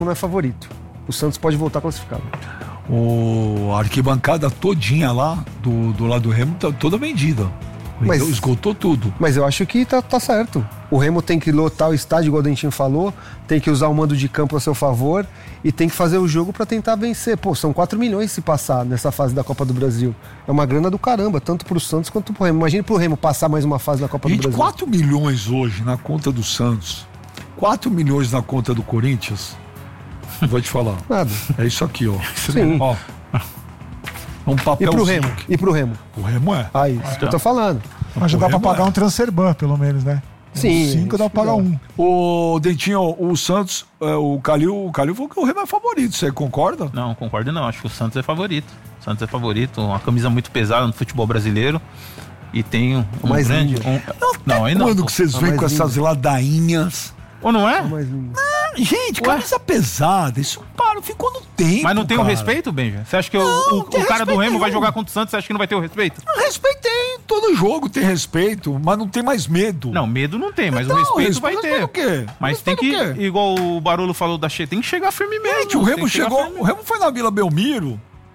não é favorito. O Santos pode voltar classificado. A arquibancada todinha lá, do lado do Remo, tá toda vendida. Mas esgotou tudo. Mas eu acho que tá certo. O Remo tem que lotar o estádio, igual o Dentinho falou, tem que usar o mando de campo a seu favor e tem que fazer o jogo pra tentar vencer. Pô, são 4 milhões se passar nessa fase da Copa do Brasil. É uma grana do caramba, tanto pro Santos quanto pro Remo. Imagina pro Remo passar mais uma fase da Copa do Brasil. 4 milhões hoje na conta do Santos, 4 milhões na conta do Corinthians, vou te falar. Nada. É isso aqui, ó. Sim. Ó. Um papelzinho. E pro Remo? O Remo é. Aí, isso que eu tô falando. Mas já dá pra pagar um transfer ban, pelo menos, né? Sim. 5 dá pra pagar 1. O Dentinho, o Santos, o Calil falou que o Remo é favorito, você concorda? Não, concordo não, acho que o Santos é favorito. O Santos é favorito, uma camisa muito pesada no futebol brasileiro. E tem um grande... Não, aí não. Quando que vocês vêm com essas ladainhas? Ou não é? Gente, camisa pesada, isso ficou no tempo. Mas não tem o respeito, Benja? Você acha que o cara do Remo vai jogar contra o Santos, você acha que não vai ter o respeito? Respeitei, todo jogo tem respeito, mas não tem mais medo. Não, medo não tem, mas o respeito vai ter. O quê? Mas tem que, igual o Barolo falou da Che, tem que chegar firme mesmo. Gente, o Remo foi na Vila Belmiro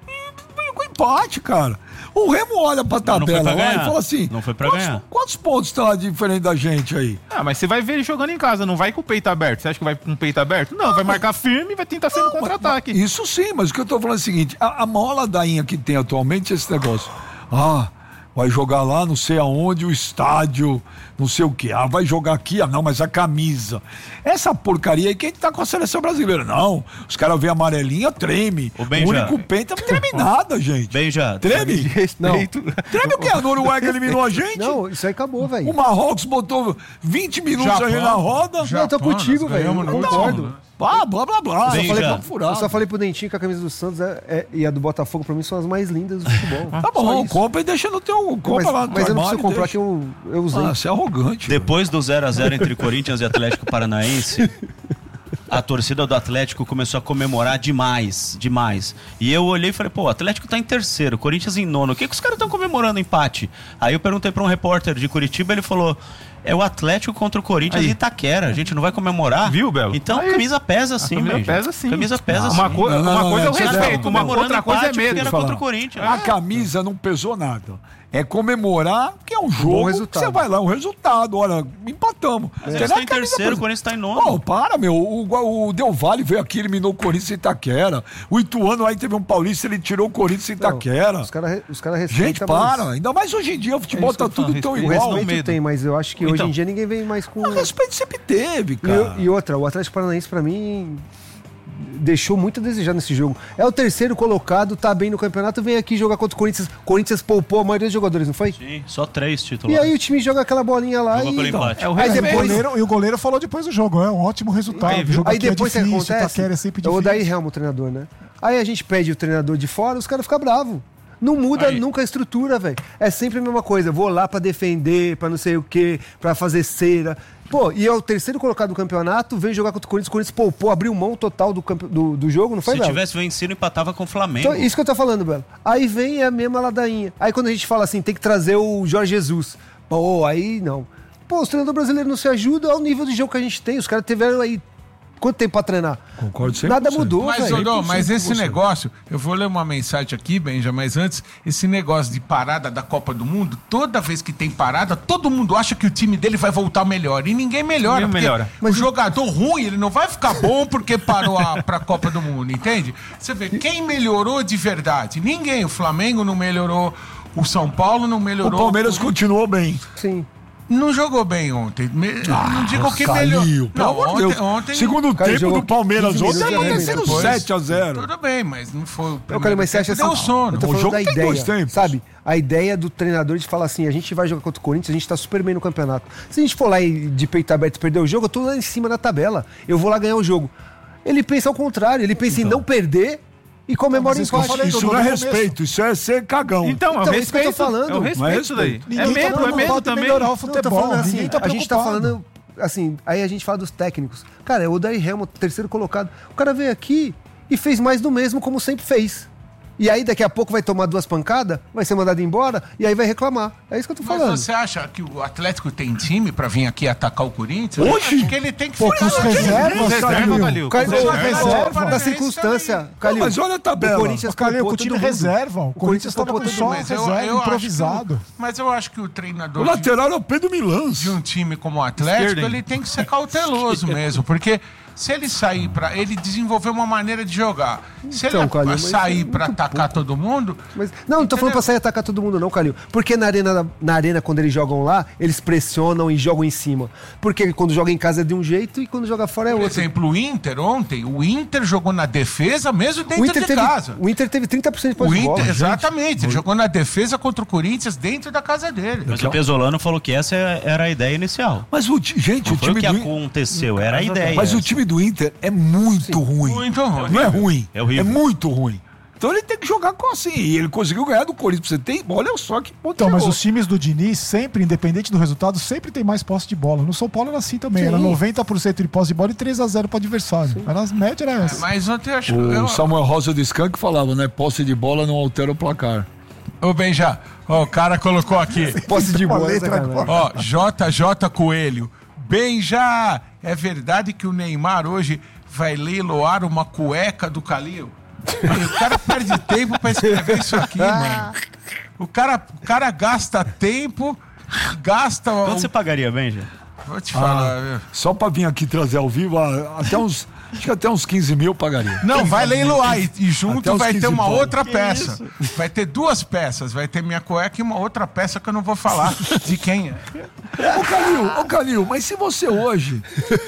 e com empate, cara. O Remo olha pra tabela lá e fala assim: não foi pra ganhar. Quantos pontos tá diferente da gente aí? Mas você vai ver ele jogando em casa, não vai com o peito aberto. Você acha que vai com o peito aberto? Não, vai marcar firme e vai tentar ser no contra-ataque. Isso sim, mas o que eu tô falando é o seguinte: a maior ladainha que tem atualmente é esse negócio. Vai jogar lá, não sei aonde, o estádio, não sei o que. Vai jogar aqui, não, mas a camisa. Essa porcaria aí, quem tá com a seleção brasileira? Não, os caras veem amarelinha, treme. O único penta não treme nada, gente. Benja, treme? Não. Treme o quê? A Noruega eliminou a gente? Não, isso aí acabou, velho. O Marrocos botou 20 minutos aí na roda. Eu tô contigo, velho. Eu concordo. Blá, blá, blá. Eu só falei pro Dentinho que a camisa do Santos e a do Botafogo, pra mim, são as mais lindas do futebol. Tá bom, compra e deixa no teu... Compra lá no mas eu não preciso comprar, que eu usei. Você é arrogante. Depois do 0x0 entre Corinthians e Atlético Paranaense, a torcida do Atlético começou a comemorar demais. E eu olhei e falei, o Atlético tá em terceiro, Corinthians em nono. O que os caras estão comemorando empate? Aí eu perguntei pra um repórter de Curitiba, ele falou... É o Atlético contra o Corinthians em Itaquera. A gente não vai comemorar. Viu, Belo? Então, camisa pesa sim, Camisa pesa sim. Camisa pesa sim. Uma coisa é o respeito, outra coisa é medo. Era contra o Corinthians. A camisa não pesou nada. É comemorar, que é um jogo que você vai lá, um resultado. Olha, empatamos. Você está em terceiro, o Corinthians está em nono. O Del Valle veio aqui, eliminou o Corinthians em Itaquera. O Ituano aí teve um paulista, ele tirou o Corinthians em Itaquera. Os caras respeitam. Gente, ainda mais hoje em dia, o futebol tá tudo tão igual. O respeito tem, mas eu acho que hoje em dia ninguém vem mais com... O respeito sempre teve, cara. E outra, o Atlético Paranaense, pra mim... deixou muito a desejar nesse jogo. É o terceiro colocado, tá bem no campeonato, vem aqui jogar contra o Corinthians. Corinthians poupou a maioria dos jogadores, não foi? Sim, só 3 titulares. E aí o time joga aquela bolinha lá e o goleiro falou depois do jogo, é um ótimo resultado. Aí depois é que acontece, é o Odair Helma, o treinador, né? Aí a gente pede o treinador de fora, os caras ficam bravos. Não muda nunca a estrutura, velho. É sempre a mesma coisa. Vou lá pra defender, pra não sei o quê, pra fazer cera. E é o terceiro colocado do campeonato, veio jogar contra o Corinthians poupou, abriu mão total do jogo, não foi, Se Belo? tivesse vencido, empatava com o Flamengo. Então, isso que eu tô falando, Belo. Aí vem a mesma ladainha. Aí quando a gente fala assim, tem que trazer o Jorge Jesus. Aí não. Os treinadores brasileiros não se ajudam ao nível de jogo que a gente tem. Os caras tiveram aí... Quanto tempo pra treinar? Concordo 100%. Nada mudou, mas esse negócio, eu vou ler uma mensagem aqui, Benja, mas antes, esse negócio de parada da Copa do Mundo, toda vez que tem parada, todo mundo acha que o time dele vai voltar melhor, e ninguém melhora. Mas o jogador ruim, ele não vai ficar bom porque parou pra Copa do Mundo, entende? Você vê, quem melhorou de verdade? Ninguém, o Flamengo não melhorou, o São Paulo não melhorou. O Palmeiras continuou bem. Sim. Não jogou bem ontem. Não digo que melhor. Não, ontem. Segundo tempo do Palmeiras ontem ia sendo 7x0. Tudo bem, mas não foi. Mas você acha assim? Deu sono. Eu tô falando o jogo da tem ideia, 2 tempos. sabe? A ideia do treinador de falar assim: a gente vai jogar contra o Corinthians, a gente tá super bem no campeonato. Se a gente for lá e de peito aberto perder o jogo, eu tô lá em cima da tabela. Eu vou lá ganhar o jogo. Ele pensa ao contrário, ele pensa em não perder. E comemora empate. Isso não é respeito, isso é ser cagão. Então é isso que eu tô falando. É o respeito isso daí. É medo também. Melhorar o futebol. A gente tá falando assim, aí a gente fala dos técnicos. Cara, é o Odair Helma, terceiro colocado. O cara veio aqui e fez mais do mesmo, como sempre fez. E aí daqui a pouco vai tomar 2 pancadas, vai ser mandado embora e aí vai reclamar. É isso que eu tô falando. Mas você acha que o Atlético tem time pra vir aqui atacar o Corinthians? Hoje? Acho que ele tem que Pô, com os reservas, Calil. Reserva da circunstância. Calil, Mas olha a tabela. o Corinthians Calil, com poupou o time todo mundo. reserva. O Corinthians tava com poupou só todo mundo. reserva, improvisado. Mas eu acho que o treinador O lateral é o Pedro Milans. de um time como o Atlético, Esquerda, ele tem que ser cauteloso mesmo, porque se ele sair pra... Ele desenvolveu uma maneira de jogar. Se Então, ele Calil, mas sair é pra muito atacar todo mundo... Mas, não tô falando pra sair e atacar todo mundo não, Calil. Porque na arena, quando eles jogam lá, eles pressionam e jogam em cima. Porque quando joga em casa é de um jeito e quando joga fora é Por outro. exemplo, o Inter ontem, o Inter jogou na defesa mesmo dentro de casa. O Inter teve 30% de O posse de bola. Inter, exatamente, ele jogou na defesa contra o Corinthians dentro da casa dele. Mas o Pesolano falou que essa era a ideia inicial. Mas gente, Não o foi o time que do aconteceu, era a ideia. Mas o time do Inter é muito ruim. Muito ruim. Não é ruim. É horrível. É muito ruim. Então ele tem que jogar com assim. E ele conseguiu ganhar do Corinthians. Você tem. Olha só que ponto. Então, mas chegou. os times do Diniz, sempre, independente do resultado, sempre tem mais posse de bola. No São Paulo era assim também. Sim. Era 90% de posse de bola e 3-0 pro adversário. Era a média era essa. Mas ontem eu acho O Samuel Rosa do Skank falava, né? Posse de bola não altera o placar. Ô, Benja, ó, o cara colocou aqui. Posse de bola. letra sacanagem. Ó, JJ Coelho. Benja, é verdade que o Neymar hoje vai leiloar uma cueca do Calil? O cara perde tempo pra escrever isso aqui, mano. O cara gasta tempo, gasta... Quanto você pagaria, Benja? Vou te falar, viu? Só pra vir aqui trazer ao vivo, até uns. Acho que até uns 15 mil eu pagaria. Não, vai leiloar e Até junto os vai ter 15 uma pau. outra peça. Vai ter 2 peças. Vai ter minha cueca e uma outra peça que eu não vou falar de quem é. Ô Calil, mas se você hoje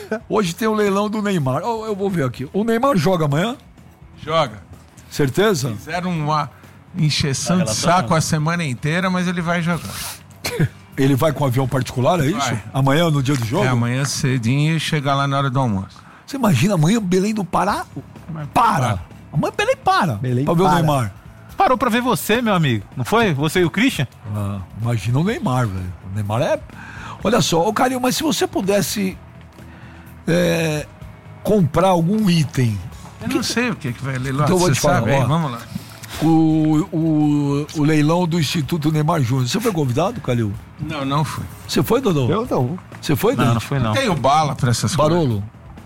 tem o leilão do Neymar, eu vou ver aqui. O Neymar joga amanhã? Joga. Certeza? Fizeram uma encheção Tá de relacionado. saco a semana inteira, mas ele vai jogar. Ele vai com avião particular, é isso? Vai. Amanhã, no dia do jogo? É, amanhã cedinho e chegar lá na hora do almoço. Você imagina amanhã Belém do Pará? Para! Amanhã Belém para. Belém pra ver o para. Neymar. Parou pra ver você, meu amigo. Não foi? Você e o Christian? Ah, imagina o Neymar, velho. O Neymar é. Olha só, ô Calil, mas se você pudesse comprar algum item, Eu não sei o que vai leiloar, Então eu vou você te falar, sabe? Hein? ó. Vamos lá. o leilão do Instituto Neymar Júnior. Você foi convidado, Calil? Não fui. Você foi, Dodô? Eu não. Você foi, Não, Dodô? não foi não. Tenho bala pra essas coisas. Barolo?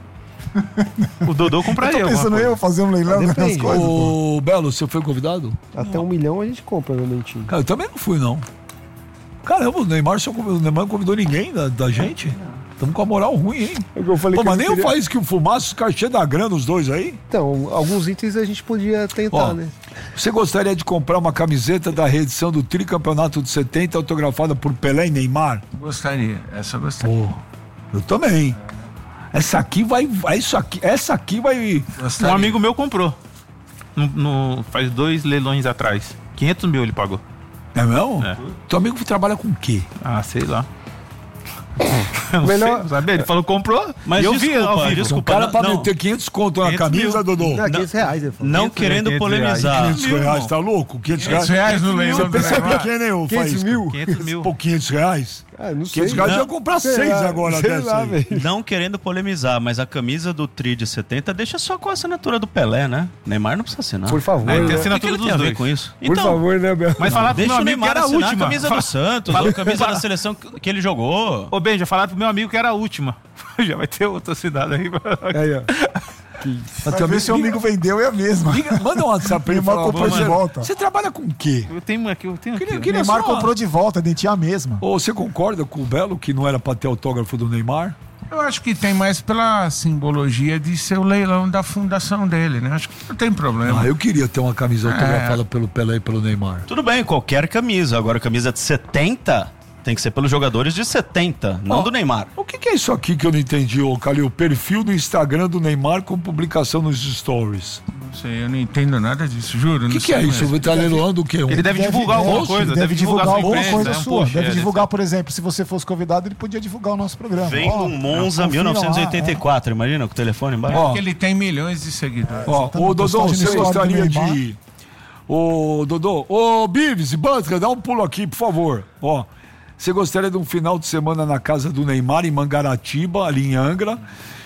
O Dodô compraria Tô alguma pensando coisa. eu fazer um leilão Depende. dessas coisas. Ô, Belo, você foi convidado? Até 1 milhão a gente compra realmente. Cara, eu também não fui, não. Caramba, o Neymar não convidou ninguém da gente. Estamos com a moral ruim, hein? Eu falei Pô, que mas eu nem queria- o Faísca e o Fumaça, os caras cheios da grana, os dois aí. Então, alguns itens a gente podia tentar, Ó, né? você gostaria de comprar uma camiseta da reedição do Tricampeonato de 70 autografada por Pelé e Neymar? Gostaria. Essa eu gostaria. Pô, eu também. Essa aqui vai. Essa aqui vai. Gostaria. Um amigo meu comprou. Faz 2 leilões atrás. 500 mil ele pagou. É mesmo? É. Teu amigo trabalha com o quê? Ah, sei lá. Eu não Melhor- sei, sabe? Ele falou comprou. Mas e eu vi ao vivo. O cara pra não. meter 500 conto na 500 camisa, mil. Dodô. Não, 500 reais, ele falou. Não 500 querendo 500 polemizar. 500 reais, tá louco? 500 reais. 500 reais no leilão do Pensa Neymar. pequeno, hein, ô 500 Faísca? mil? 500 mil. Pô, 500 reais? Ah, não sei. 500 reais Não. eu ia comprar Sei 6 lá, agora sei dessa lá, aí. velho. Não querendo polemizar, mas a camisa do Tri de 70 deixa só com a assinatura do Pelé, né? Neymar não precisa assinar. Por favor. Aí tem né? O que assinatura ele tem dos a ver dois. com isso? Por favor, né, Bel? Mas falar pro Deixa meu o amigo que Neymar era a assinar última. a camisa do Santos, ou a camisa da seleção que ele jogou. Ô, Ben, já falaram pro meu amigo que era a última. Já vai ter outra cidade aí. Aí, ó. Mas Pra ver se o amigo vendeu é a mesma. Manda um WhatsApp pra ele e Neymar fala, comprou de "Mano, volta." Você trabalha com o quê? Eu tenho aqui, eu tenho aqui. Queria- O queria Neymar só- comprou de volta, a dentinha a mesma. Ou você concorda com o Belo que não era pra ter autógrafo do Neymar? Eu acho que tem mais pela simbologia de ser o leilão da fundação dele, né? Acho que não tem problema. Ah, eu queria ter uma camisa autografada pelo Pelé e pelo Neymar. Tudo bem, qualquer camisa. Agora, camisa de 70 tem que ser pelos jogadores de 70, não Ó, do Neymar. O que é isso aqui que eu não entendi, ô Calil? Perfil do Instagram do Neymar com publicação nos stories. Não sei, eu não entendo nada disso, juro. O que é isso? Você tá leiloando o quê? Ele deve divulgar alguma post, coisa, deve divulgar sua alguma imprensa, coisa né? Um sua. post, Deve é, divulgar, por exemplo, se você fosse convidado, ele podia divulgar o nosso programa. Vem Ó, do Monza confira lá, 1984, imagina, com o telefone embaixo. Ó, Ele tem milhões de seguidores. Ó, ô Dodô, postagem no você story gostaria do Neymar. de... Ô Dodô, ô Bives, Banca, dá um pulo aqui, por favor. Ó, você gostaria de um final de semana na casa do Neymar, em Mangaratiba, ali em Angra,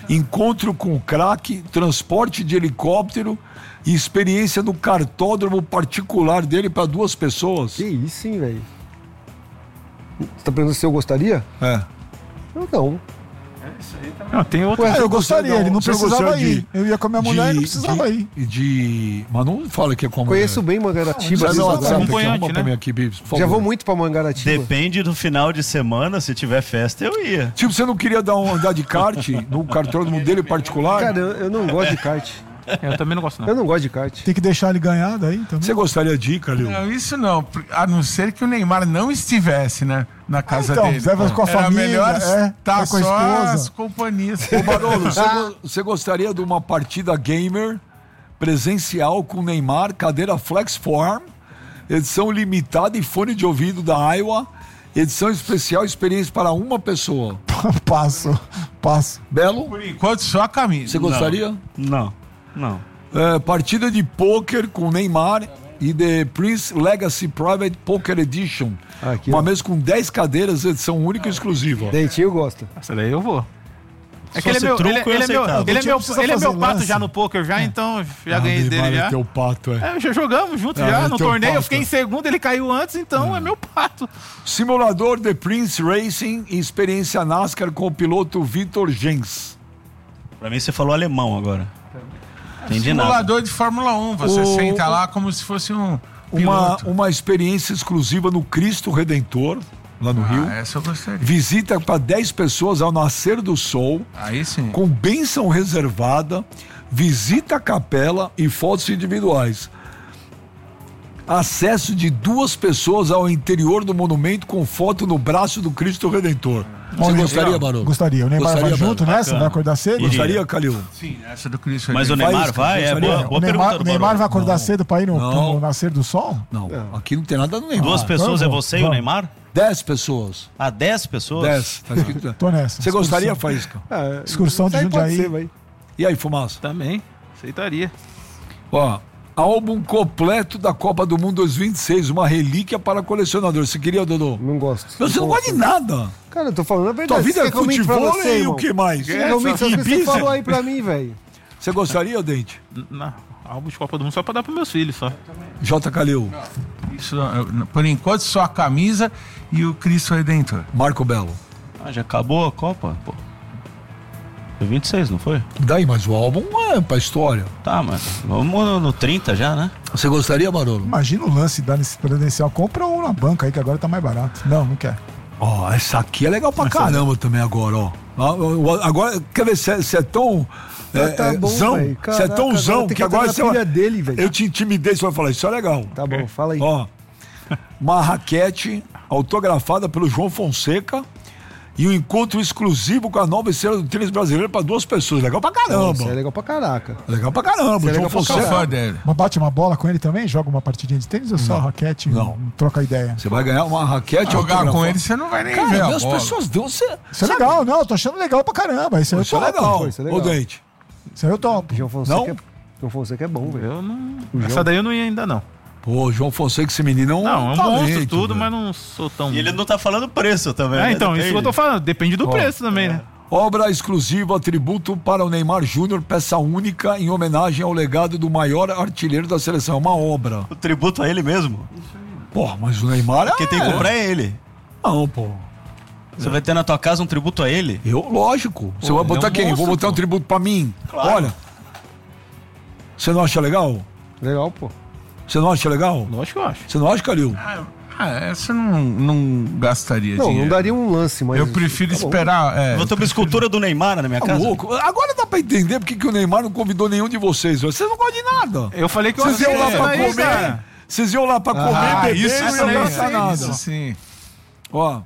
encontro com o craque, transporte de helicóptero e experiência no cartódromo particular dele para 2 pessoas. Que isso, hein, velho? Você tá perguntando se eu gostaria? É. Eu não. Não, tem outro. Ué, Eu gostaria, ele não Você precisava gostaria ir. Eu ia com a minha mulher e não precisava ir. Mas não fala que é com a mulher. Conheço bem Mangaratiba. Sai meu WhatsApp, acompanhante, arruma pra né? mim aqui, Bibs, por favor. Já vou muito pra Mangaratiba. Depende do final de semana, se tiver festa, eu ia. Tipo, você não queria andar de kart no cartódromo dele particular? Cara, eu não gosto de kart. Eu também não gosto, não. Eu não gosto de kart. Tem que deixar ele ganhar daí também. Você gostaria de ir, Calil? Não, isso não. A não ser que o Neymar não estivesse, né? Na casa então, dele. você vai com a Era família, melhor vai tá com a só esposa. as companhias. Ô, Barolo, você gostaria de uma partida gamer presencial com Neymar, cadeira Flex Form, edição limitada e fone de ouvido da Iowa, edição especial, experiência para uma pessoa. Passo. Belo, Por enquanto, só a camisa. você gostaria? Não. Partida de pôquer com Neymar e The Prince Legacy Private Poker Edition. Aqui, Uma ó. mesa com 10 cadeiras, edição única e exclusiva. Dentinho gosta. Essa daí eu vou. É Se que ele é fosse meu, truco, ele, eu ele é meu, aceitava. ele é meu, Precisa ele é meu fazer pato lance. já no poker já, então já ganhei Neymar dele é já. teu pato, é. Já jogamos junto Ah, já é no teu torneio, eu pato. fiquei em segundo, ele caiu antes, então é meu pato. Simulador The Prince Racing e experiência NASCAR com o piloto Vitor Gens. Pra mim, você falou alemão agora. Entendi nada. Simulador de Fórmula 1. Você senta lá como se fosse um piloto. Uma experiência exclusiva no Cristo Redentor, lá no Rio. Essa eu gostaria. Visita para 10 pessoas ao nascer do sol, Aí sim. com bênção reservada, visita à capela e fotos individuais. Acesso de 2 pessoas ao interior do monumento com foto no braço do Cristo Redentor. Você gostaria, Barolo? Gostaria. O Neymar Gostaria, vai junto Barolo? nessa? Vai acordar cedo? Iria. Gostaria, Calil? Sim, essa do Cristo. Mas o Redentor. Neymar vai? É gostaria. boa O pergunta Neymar, do o Neymar Barolo. vai acordar cedo pra ir no nascer do sol? Não, aqui não tem nada no Neymar. 2 pessoas é Vamos, você e o vamos. Neymar? 10 pessoas. 10 pessoas? 10. Tá escrito. Tô nessa. Você gostaria, Excursão. Faísca? Ah, Excursão de isso aí pode Jundiaí. ser, vai. E aí, Fumaça? Também, aceitaria. Ó, álbum completo da Copa do Mundo 2026, uma relíquia para colecionador. Você queria, Dodô? Não gosto. Você não gosta de nada. Cara, eu tô falando a Tua verdade. vida Você é quer que eu minta pra futebol você, e o irmão? que mais? Você quer que eu minta pra você? Você Ibiza? falou aí pra mim, velho. Você gostaria, Dente? Não, álbum de Copa do Mundo só pra dar pros meus filhos, só. J. Calil, Isso, por enquanto, só a camisa e o Cristo Redentor. Marco Belo. Ah, já acabou a Copa? Pô. Foi 26, não foi? Daí, mas o álbum é pra história. Tá, mas vamos no 30 já, né? Você gostaria, Barolo? Imagina o lance dar nesse credencial. Compra um na banca aí, que agora tá mais barato. Não quer. Ó, essa aqui é legal pra caramba também agora, ó. Agora, quer ver se é tão... Tá bom, zão, velho. se é Caraca, tão agora zão tem que que agora entrar na pilha dele, velho. eu te intimidei, você vai falar, isso é legal. Tá bom, fala aí. Ó, uma raquete autografada pelo João Fonseca e um encontro exclusivo com a nova estrela do tênis brasileiro para 2 pessoas. Legal pra caramba. Isso é legal pra caraca. Legal pra caramba. Isso é João legal pra Sou Fonseca. fã dele. Mas bate uma bola com ele também? Joga uma partidinha de tênis ou só raquete? Não. Troca ideia. Você vai ganhar uma raquete Jogar com autografada. ele, você não vai nem Cara, ver a as bola. pessoas dão... Isso é legal, não. Eu tô achando legal pra caramba. Isso aí eu Isso é topo. legal. Isso é legal. Ô, Dente. Isso aí eu topo. João Fonseca, Não? João Fonseca é bom, velho. Eu não. Essa daí eu não ia ainda, não. Pô, João Fonseca, esse menino é um Não, é um talento, monstro tudo, velho. mas não sou tão. E ele não tá falando preço também. né? Então, isso Depende. que eu tô falando. Depende do preço também, né? Obra exclusiva, tributo para o Neymar Júnior, peça única em homenagem ao legado do maior artilheiro da seleção. É uma obra. O tributo a ele mesmo. Pô, mas o Neymar é... Quem tem que comprar é ele. Não, pô. Você vai ter na tua casa um tributo a ele? Lógico. Você vai ele botar é um quem? monstro, Vou botar um pô. tributo pra mim. Claro. Olha. Você não acha legal? Legal, pô. Você não acha legal? Lógico que eu acho. Você não acha, Calil? Essa eu não gastaria Não, dinheiro. não daria um lance, mas... Eu prefiro Tá bom. esperar. Vou ter uma escultura do Neymar na minha Tá casa? louco? Agora dá pra entender porque que o Neymar não convidou nenhum de vocês. Vocês não gostam de nada. Eu falei que eu Vocês iam lá aceito pra isso daí, comer. cara. Vocês iam lá pra comer, beber isso e não sim, iam gastar nada. isso sim. Ó,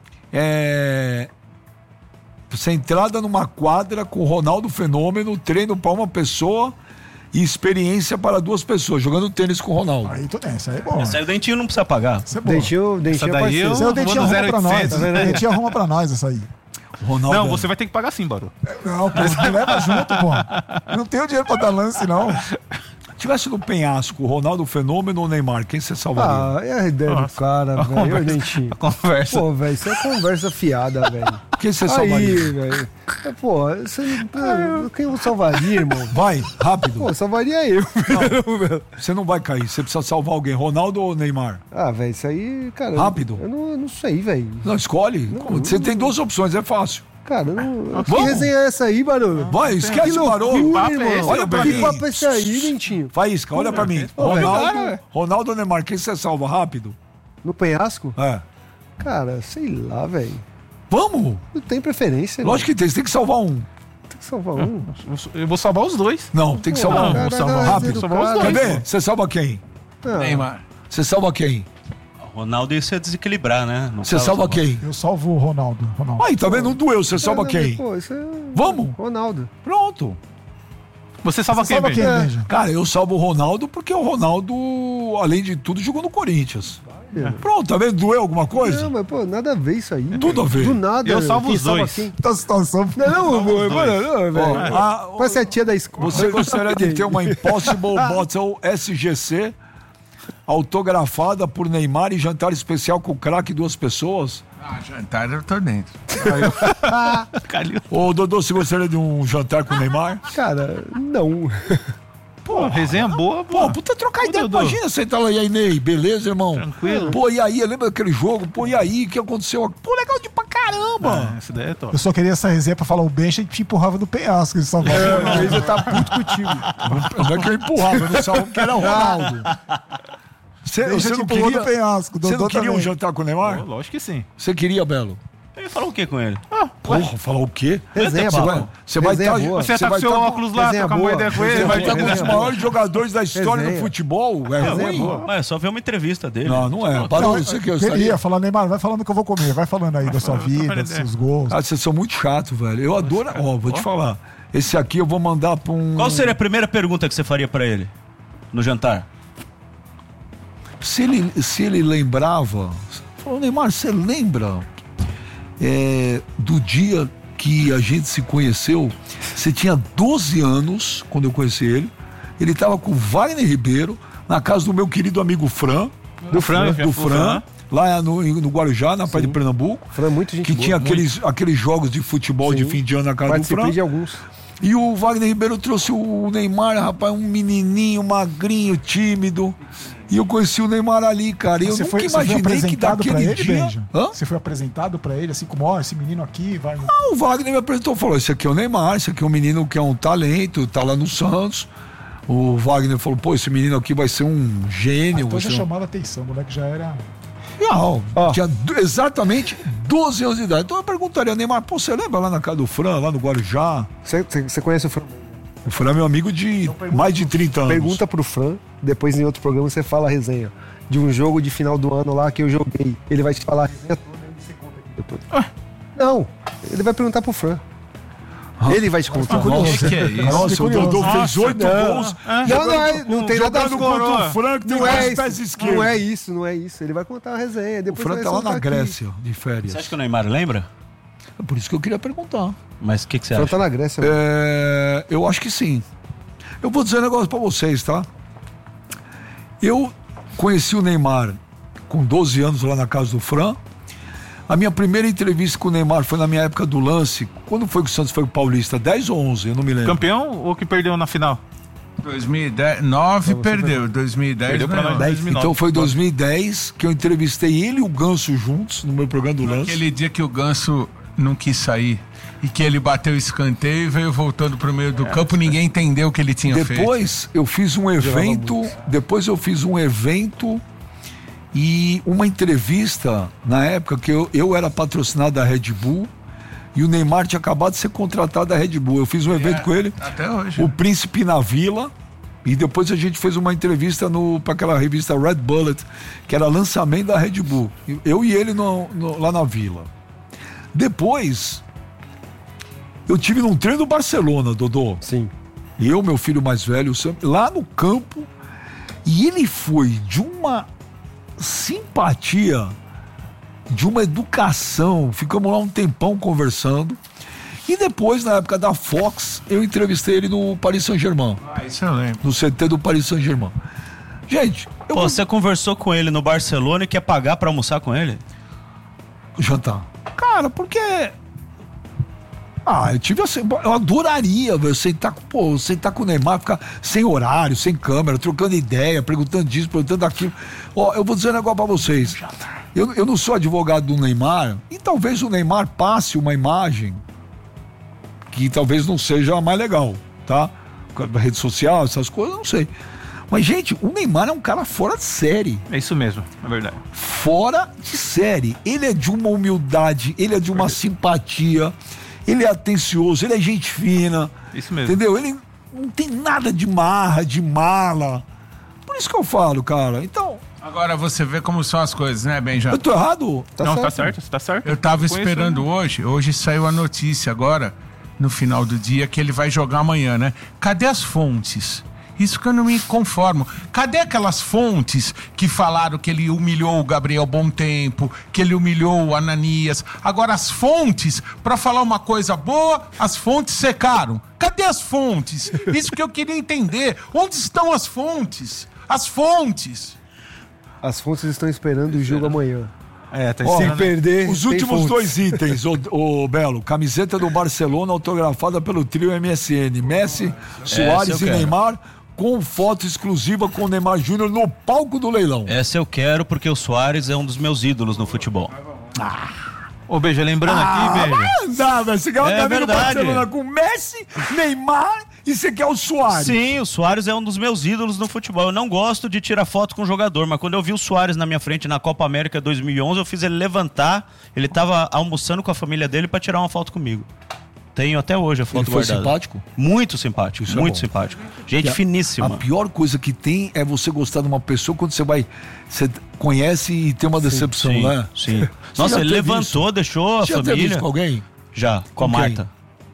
Você entrada numa quadra com o Ronaldo Fenômeno, treino para uma pessoa e experiência para 2 pessoas, jogando tênis com o Ronaldo. Aí tô nessa. Aí é bom. Essa aí o Dentinho não precisa pagar. Isso é bom. Dentinho Essa é daí parceiro. eu- Isso aí o Dentinho vou no arruma pra nós. 0800, O Dentinho arruma pra nós essa aí. O Ronaldo Não, você vai ter que pagar sim, Barô. Não, pô, me leva junto, pô. Eu não tenho dinheiro pra dar lance, não. Deixa tivesse no penhasco o Ronaldo Fenômeno ou o Neymar, quem você salvaria? É a ideia do cara, velho. Dentinho. A conversa. Pô, velho, isso é conversa fiada, velho. Quem você salvaria? Aí, velho. Pô, quem eu salvaria, irmão? Vai, rápido. Pô, salvaria eu. velho. Você não vai cair, você precisa salvar alguém, Ronaldo ou Neymar? Ah, velho, isso aí, cara. Rápido. Eu não sei, velho. Não, escolhe. Você tem duas opções, é fácil. Cara, não. Que Vamos. resenha é essa aí, Barulho? Vai, esquece o Barulho. papo é esse, Olha pra Que mim. papo é esse aí, Dentinho? Faísca, olha pra mim. Ô, velho, Ronaldo ou Neymar, quem você salva? Rápido. No penhasco? É. Cara, sei lá, velho. Vamos. Não tem preferência. Lógico que tem, você tem que salvar um. Tem que salvar um. Eu vou salvar os dois. Não, tem que salvar um. vou salvar rápido. salvar os dois. Quer ver? Você salva quem? Não. Neymar. Você salva quem? O Ronaldo ia se desequilibrar, né? No Você caso, salva quem? Eu salvo o Ronaldo. Aí, tá vendo? Não doeu. Você salva Não, quem? Pô, isso é... Vamos? Ronaldo. Pronto. Você salva Você quem, salva quem, Benja? Benja? Cara, eu salvo o Ronaldo porque o Ronaldo, além de tudo, jogou no Corinthians. Pronto, tá vendo? Doeu alguma coisa? Não, mas, pô, nada a ver isso aí. Tudo a ver. Do nada. Eu salvo quem os salva dois. quem? Tá situação. Não, velho. Ó, Parece a tia da escola. você gostaria de ter uma Impossible Bottle SGC autografada por Neymar e jantar especial com o craque e 2 pessoas? Ah, jantar eu tô dentro. Calil. Ô, Dodô, você gostaria de um jantar com o Neymar? Cara, não. Pô, resenha boa, Pô, puta trocar Ô, ideia. Dodô. Imagina você tá lá e aí, Ney, beleza, irmão? Tranquilo. Pô, e aí, lembra daquele jogo? Pô, e aí, o que aconteceu? Pô, legal de pra caramba. Essa ideia é top. Eu só queria essa resenha pra falar o Benja e te empurrava do penhasco. Ele salvava. Às vezes eu tá puto contigo. Não é que eu empurrava, eu não sabia que era o Ronaldo. Você Benja te não empurrou queria, do penhasco. você não Dodô queria um também. jantar com o Pô, Neymar? lógico que sim. Você queria, Belo? Eu ia falar o que com ele? Porra, falar o quê? Resenha Você boa. vai Resenha estar. boa. Você tá com seu óculos lá, resenha trocar uma boa. ideia com ele, Resenha vai Vai estar com um dos Resenha maiores jogadores da história do Resenha. futebol. É ruim. boa. Mas é só ver uma entrevista dele. Não, não é. Barulho, você que eu Queria falar, Neymar, vai falando que eu vou comer. Vai falando aí da sua vida, dos seus gols. Ah, vocês são muito chatos, velho. Eu adoro. Ó, vou te falar. Esse aqui eu vou mandar pra um. Qual seria a primeira pergunta que você faria pra ele no jantar? Se ele lembrava. Falou, Neymar, você lembra do dia que a gente se conheceu? Você tinha 12 anos quando eu conheci ele. Ele estava com o Wagner Ribeiro na casa do meu querido amigo Fran. Do Fran, do Fran. Lá no Guarujá, na praia de Pernambuco. Fran, muito gente Que boa. tinha aqueles jogos de futebol de Sim. fim de ano na casa do Participei Fran. de alguns. E o Wagner Ribeiro trouxe o Neymar, rapaz, um menininho, magrinho, tímido. E eu conheci o Neymar ali, cara. E eu nunca imaginei que apresentado pra daquele ele, dia... Benja? Hã? Você foi apresentado pra ele, assim como, ó, esse menino aqui vai... Ah, o Wagner me apresentou e falou, esse aqui é o Neymar, esse aqui é um menino que é um talento, tá lá no Santos. O Wagner falou, pô, esse menino aqui vai ser um gênio. Então vai já ser um... chamava atenção, o moleque já era... Não, tinha exatamente 12 anos de idade. Então eu perguntaria, Neymar, pô, você lembra lá na casa do Fran, lá no Guarujá? Você conhece o Fran? O Fran é meu amigo de mais de 30 anos. Pergunta pro Fran, depois em outro programa você fala a resenha. De um jogo de final do ano lá que eu joguei. Ele vai te falar a resenha toda e você conta aqui depois. Não, ele vai perguntar pro Fran. Ele vai te contar. Nossa, que é isso? Nossa, o Dodô fez 8 gols. Não tem nada a ver Jogando com contra o Fran, que tem Não é mais isso, pés esquerdos. não é isso. Ele vai contar a resenha. O Depois Fran você tá vai lá na soltar aqui. Grécia, de férias. Você acha que o Neymar lembra? É por isso que eu queria perguntar. Mas o que você O Fran acha? tá na Grécia. Eu acho que sim. Eu vou dizer um negócio pra vocês, tá? Eu conheci o Neymar com 12 anos lá na casa do Fran. A minha primeira entrevista com o Neymar foi na minha época do lance. Quando foi que o Santos foi o Paulista? 10 ou 11? Eu não me lembro. Campeão ou que perdeu na final? 2009 perdeu, 2010 Perdeu pra ganhou. nós. 2009. Então foi 2010 que eu entrevistei ele e o Ganso juntos no meu programa do lance. Aquele dia que o Ganso não quis sair e que ele bateu o escanteio e veio voltando pro meio do campo, ninguém entendeu o que ele tinha feito. Depois eu fiz um evento e uma entrevista na época que eu era patrocinado da Red Bull e o Neymar tinha acabado de ser contratado da Red Bull. Eu fiz um evento com ele, Até hoje. o Príncipe na Vila, e depois a gente fez uma entrevista para aquela revista Red Bullet, que era lançamento da Red Bull. Eu e ele lá na Vila. Depois, eu tive num treino do Barcelona, Dodô. Sim. Eu, meu filho mais velho, lá no campo, e ele foi de uma simpatia, de uma educação. Ficamos lá um tempão conversando. E depois, na época da Fox, eu entrevistei ele no Paris Saint-Germain. Isso eu lembro. No CT do Paris Saint-Germain. Gente, Pô, você conversou com ele no Barcelona e quer pagar pra almoçar com ele? jantar. Cara, porque... eu tive assim, eu adoraria, velho, sentar com o Neymar, ficar sem horário, sem câmera, trocando ideia, perguntando disso, perguntando daquilo. Ó, eu vou dizer um negócio pra vocês. Eu não sou advogado do Neymar, e talvez o Neymar passe uma imagem que talvez não seja a mais legal, tá? Rede social, essas coisas, eu não sei. Mas, gente, o Neymar é um cara fora de série. É isso mesmo, é verdade. Fora de série. Ele é de uma humildade, ele é de uma simpatia, ele é atencioso, ele é gente fina. Isso mesmo. Entendeu? Ele não tem nada de marra, de mala. Por isso que eu falo, cara. Então... Agora você vê como são as coisas, né, Benja? Eu tô errado? Não, tá certo, você tá certo. Eu tava Conheço, esperando né? hoje saiu a notícia agora, no final do dia, que ele vai jogar amanhã, né? Cadê as fontes? Isso que eu não me conformo. Cadê aquelas fontes que falaram que ele humilhou o Gabriel Bontempo, que ele humilhou o Ananias? Agora as fontes, pra falar uma coisa boa, as fontes secaram. Cadê as fontes? Isso que eu queria entender. Onde estão as fontes? As fontes! As fontes estão esperando o jogo amanhã. Tá Ó, Sem perder. os tem últimos fontes. 2 itens, ô Belo. Camiseta do Barcelona autografada pelo trio MSN. Messi, Suárez eu e quero. Neymar, com foto exclusiva com o Neymar Júnior no palco do leilão. Essa eu quero porque o Suárez é um dos meus ídolos no futebol. Ô, Beija, lembrando aqui, Beija. Andar, velho. Você quer uma É camisa do verdade. Barcelona com Messi, Neymar e você quer o Suárez. Sim, o Suárez é um dos meus ídolos no futebol. Eu não gosto de tirar foto com o jogador, mas quando eu vi o Suárez na minha frente na Copa América 2011, eu fiz ele levantar. Ele tava almoçando com a família dele pra tirar uma foto comigo. Tenho até hoje a foto Ele foi guardada. simpático? Muito simpático, Isso é muito bom. simpático. Gente A finíssima. pior coisa que tem é você gostar de uma pessoa quando você conhece e tem uma decepção, Sim, né? sim. Você Nossa, já ele teve levantou, deixou a Você já teve família. isso com alguém? Já, com a Com quem? Marta.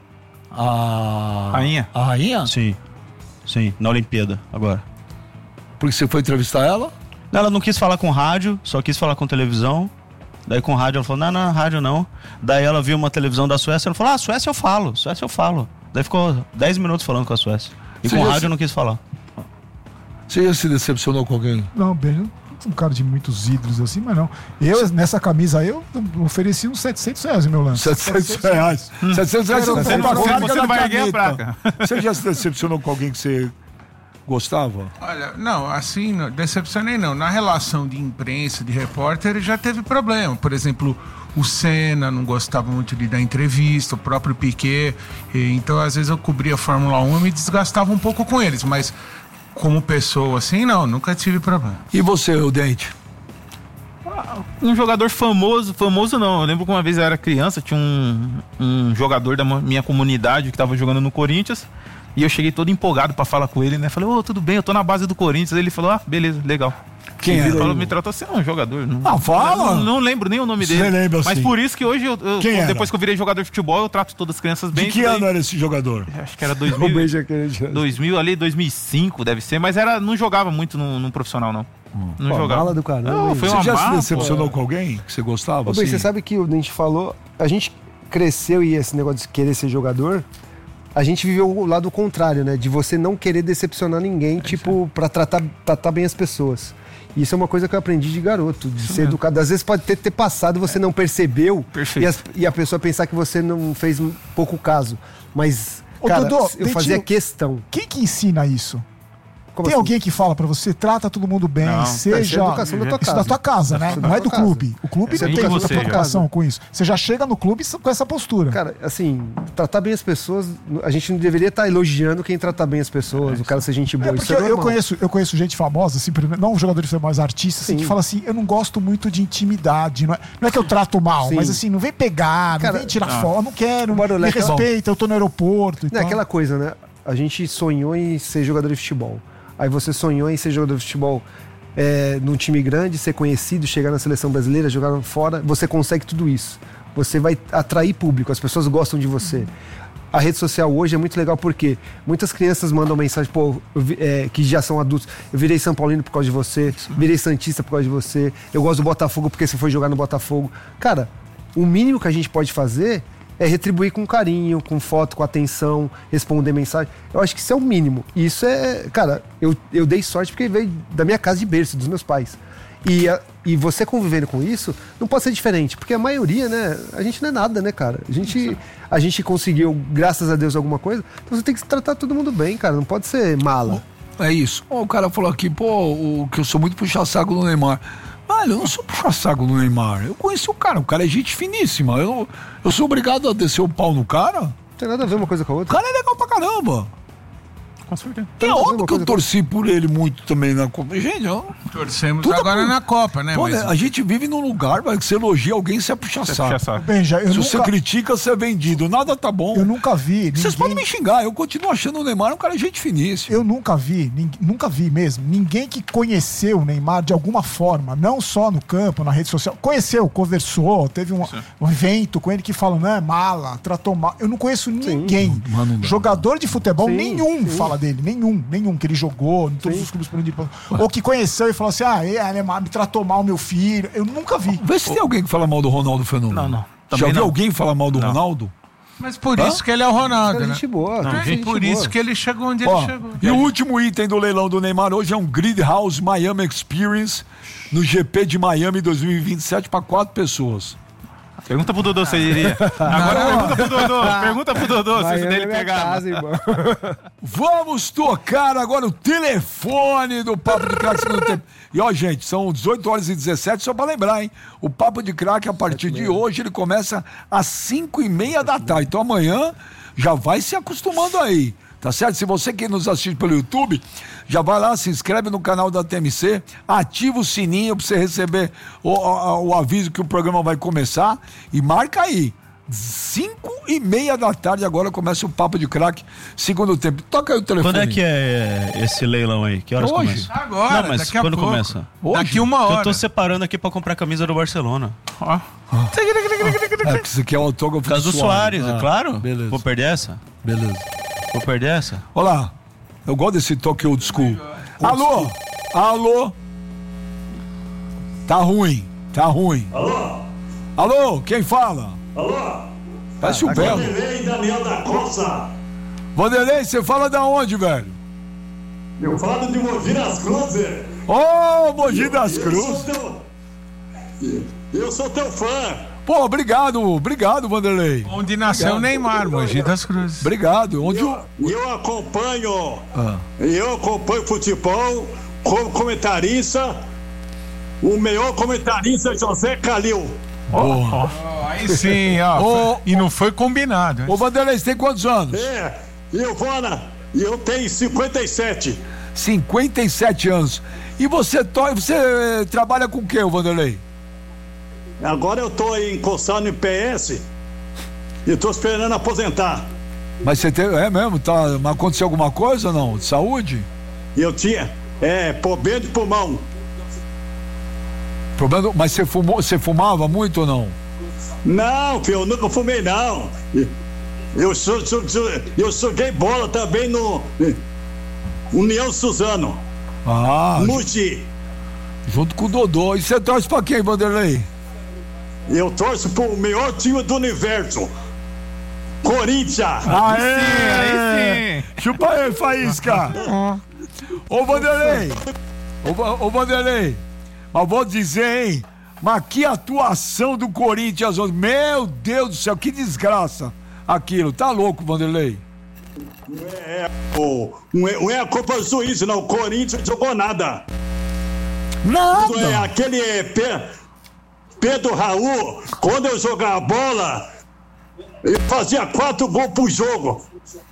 Rainha? A rainha? Sim, sim, na Olimpíada, agora. Porque você foi entrevistar ela? Ela não quis falar com rádio, só quis falar com televisão. Daí com rádio ela falou, não, rádio não. Daí ela viu uma televisão da Suécia, ela falou, Suécia eu falo. Daí ficou 10 minutos falando com a Suécia. E Você com já rádio eu não quis falar. Você já se decepcionou com alguém? Não, bem, eu sou um cara de muitos ídolos assim, mas não. Eu, nessa camisa aí, eu ofereci uns R$700 o meu lance. R$700. R$700 você não Você compra não- fábrica você não da vai erguer a caneta. Você já se decepcionou com alguém que você gostava? Olha, não, assim, não, decepcionei não. Na relação de imprensa, de repórter, já teve problema. Por exemplo, o Senna não gostava muito de dar entrevista, o próprio Piquet. Então, às vezes, eu cobria a Fórmula 1 e me desgastava um pouco com eles. Mas, como pessoa, assim, não, nunca tive problema. E você, o Dente? Um jogador famoso não. Eu lembro que uma vez eu era criança, tinha um jogador da minha comunidade que tava jogando no Corinthians. E eu cheguei todo empolgado pra falar com ele, né? Falei, tudo bem, eu tô na base do Corinthians. Ele falou, beleza, legal. Quem Ele era? falou, me tratou assim, um jogador. Fala! Não lembro nem o nome Você dele. lembra, Mas assim? por isso que hoje, Quem era? depois que eu virei jogador de futebol, eu trato todas as crianças bem. De que Isso daí- ano era esse jogador? Acho que era O 2000, Beija querendo. 2005, deve ser. Mas não jogava muito no profissional, não. Não Pô, jogava. mala do caramba, Não, hein? foi Você uma já se mala, decepcionou pô. com alguém que você gostava? Ô, bem, assim? você sabe que a gente falou, a gente cresceu e esse negócio de querer ser jogador, a gente viveu o lado contrário, né? De você não querer decepcionar ninguém, pra tratar bem as pessoas. Isso é uma coisa que eu aprendi de garoto, de ser educado. Às vezes pode ter passado, você não percebeu Perfeito. e a pessoa pensar que você não fez pouco caso. Mas, Ô, cara, Dodô, eu Dentinho, fazia questão. Quem que ensina isso? Como Tem assim? alguém que fala pra você, trata todo mundo bem, Não, isso é seja... educação da tua Isso casa. da tua casa, né? Isso da Não é tua do casa. clube. O clube Isso é não tem educação muita da tua preocupação casa. com isso. Você já chega no clube com essa postura. Cara, assim, tratar bem as pessoas, a gente não deveria estar elogiando quem trata bem as pessoas, o cara ser gente boa. É Isso porque é eu normal. conheço gente famosa, assim, não um jogador de futebol, mas artista, assim, Sim. que fala assim, eu não gosto muito de intimidade. Não é que eu trato mal, Sim. mas assim, não vem pegar, Cara, não vem tirar foto, não quero, me Barulheca é bom. respeita, eu tô no aeroporto e Não é tal. aquela coisa, né? A gente sonhou em ser jogador de futebol. Aí você sonhou em ser jogador de futebol num time grande, ser conhecido, chegar na seleção brasileira, jogar fora. Você consegue tudo isso. Você vai atrair público, as pessoas gostam de você. A rede social hoje é muito legal porque muitas crianças mandam mensagem, que já são adultos. Eu virei São Paulino por causa de você, virei Santista por causa de você, eu gosto do Botafogo porque você foi jogar no Botafogo. Cara, o mínimo que a gente pode fazer é retribuir com carinho, com foto, com atenção, responder mensagem. Eu acho que isso é o mínimo. E isso é... Cara, eu dei sorte porque veio da minha casa de berço, dos meus pais. E você convivendo com isso, não pode ser diferente. Porque a maioria, né? A gente não é nada, né, cara? A gente conseguiu, graças a Deus, alguma coisa. Então você tem que tratar todo mundo bem, cara. Não pode ser mala. É isso. O cara falou aqui, que eu sou muito puxa-saco do Neymar. Olha, eu não sou puxa-saco do Neymar. Eu conheci o cara é gente finíssima. Eu sou obrigado a descer o pau no cara? Não tem nada a ver uma coisa com a O outra. cara é legal pra caramba. Com certeza. É óbvio que eu torci por ele muito também na Copa. Gente, Torcemos agora na Copa, né? Mas... a gente vive num lugar, que você elogia alguém, você é puxa-saco. Benja, Se você critica, você é vendido. Nada tá bom. Eu nunca vi. Vocês podem me xingar, eu continuo achando o Neymar um cara gente finíssimo. Eu nunca vi mesmo. Ninguém que conheceu o Neymar de alguma forma, não só no campo, na rede social, conheceu, conversou, teve um evento com ele que fala, não é mala, tratou mal. Eu não conheço ninguém. Jogador de futebol, nenhum fala dele, nenhum que ele jogou em todos os clubes por onde ele passou. Ou que conheceu e falou assim, Neymar me tratou mal meu filho. Eu nunca vi. Vê se tem alguém que fala mal do Ronaldo Fenômeno. Não. Já viu alguém falar mal do Ronaldo? Mas por isso que ele é o Ronaldo, né? Gente boa. Por isso que ele chegou onde ele chegou. E o último item do leilão do Neymar hoje é um Grid House Miami Experience no GP de Miami 2027 para 4 pessoas. Pergunta pro Dodô se ele iria. Agora pergunta pro Dodô se isso dele pegar. Vamos tocar agora o telefone do Papo de Craque segundo tempo. E ó, gente, são 18h17, só pra lembrar, hein? O Papo de Craque, a partir de hoje, ele começa às 5h30 da tarde. Então amanhã já vai se acostumando aí. Tá certo? Se você que nos assiste pelo YouTube, já vai lá, se inscreve no canal da TMC, ativa o sininho pra você receber o aviso que o programa vai começar e marca aí. 5h30 da tarde agora começa o Papo de Craque, segundo tempo. Toca aí o telefone. Quando é que é esse leilão aí? Que horas hoje? começa? Agora, não, mas daqui a quando pouco. começa? Hoje? Daqui uma hora. Eu tô separando aqui pra comprar a camisa do Barcelona. Porque você quer o autógrafo Por causa do Soares, é claro. Beleza. Vou perder essa? Beleza. Vou perder essa? Olá, eu gosto desse toque old school. Alô? Tá ruim. Alô, quem fala? Alô? Parece o Belo. Vanderlei Daniel da Costa. Vanderlei, você fala da onde, velho? Eu falo de Mogi das Cruzes. Ô, Mogi das Cruzes. Eu sou teu fã. Pô, obrigado, Vanderlei. Onde nasceu o Neymar, Mogi das Cruzes. Obrigado. Eu acompanho futebol como comentarista. O melhor comentarista é José Calil. Aí sim, ó. E não foi combinado. Ô, Vanderlei, você tem quantos anos? Eu tenho 57. 57 anos. E você trabalha com o que, Vanderlei? Agora eu tô encostado no IPS e tô esperando aposentar. Mas você tem. É mesmo? Mas aconteceu alguma coisa ou não? De saúde? Eu tinha. Problema de pulmão. Mas você fumava muito ou não? Não, filho, eu nunca fumei, não. Eu joguei bola também no União Suzano. Mogi. Junto com o Dodô. E você torce pra quem, Vanderlei? Eu torço pro melhor time do universo. Corinthians. Aí sim. Chupa aí, Faísca. Ô, Vanderlei. Mas vou dizer, hein? Mas que atuação do Corinthians hoje. Meu Deus do céu, que desgraça aquilo. Tá louco, Vanderlei? Não é a culpa do juiz, não. O Corinthians não jogou nada. Nada. Aquele Pedro Raul, quando eu jogava bola, ele fazia 4 gols por jogo.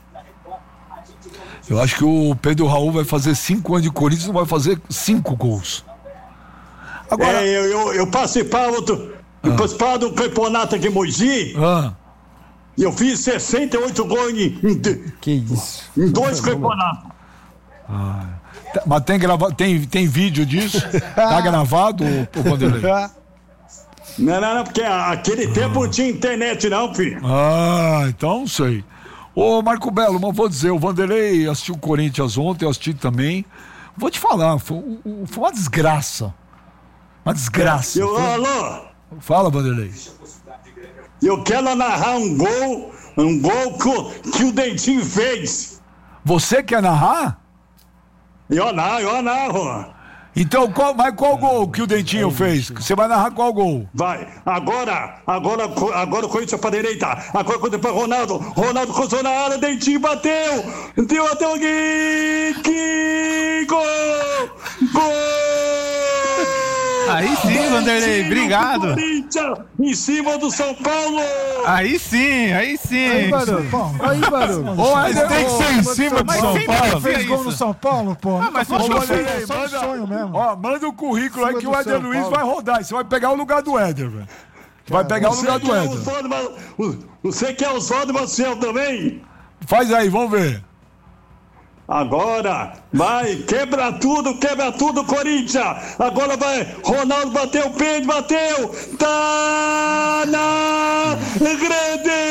Eu acho que o Pedro Raul vai fazer 5 anos de Corinthians e não vai fazer 5 gols. Agora... eu participava do campeonato aqui em Mogi. E eu fiz 68 gols em 2 campeonatos. Mas tem vídeo disso? Tá gravado, Vanderlei? Não, porque aquele tempo não tinha internet, não, filho. Então não sei. Ô, Marco Belo, mas vou dizer, o Vanderlei assistiu o Corinthians ontem, eu assisti também. Vou te falar, foi uma desgraça. Uma desgraça. Alô? Fala, Vanderlei. Eu quero narrar um gol que o Dentinho fez. Você quer narrar? Eu narro. Então, qual gol que o Dentinho fez? Você vai narrar qual gol? Vai, agora o Corinthians pra direita, agora para Ronaldo cruzou na área, Dentinho bateu, deu até o gol! Aí sim, Vanderlei, obrigado. Corinthians em cima do São Paulo. Aí sim. Aí, Barulho. Mas tem que ser em cima do São Paulo. Fez Fez gol no São Paulo, pô. Mas Só manda sonho mesmo. Ó, manda o currículo aí que o do Éder São Luiz Paulo. vai rodar. Você vai pegar o lugar do Éder, velho. Vai pegar o lugar do Éder. Você quer o Oswaldo Marcel também? Faz aí, vamos ver. Agora vai, quebra tudo, Corinthians. Agora vai, Ronaldo bateu o pênalti, bateu. Tá na grande.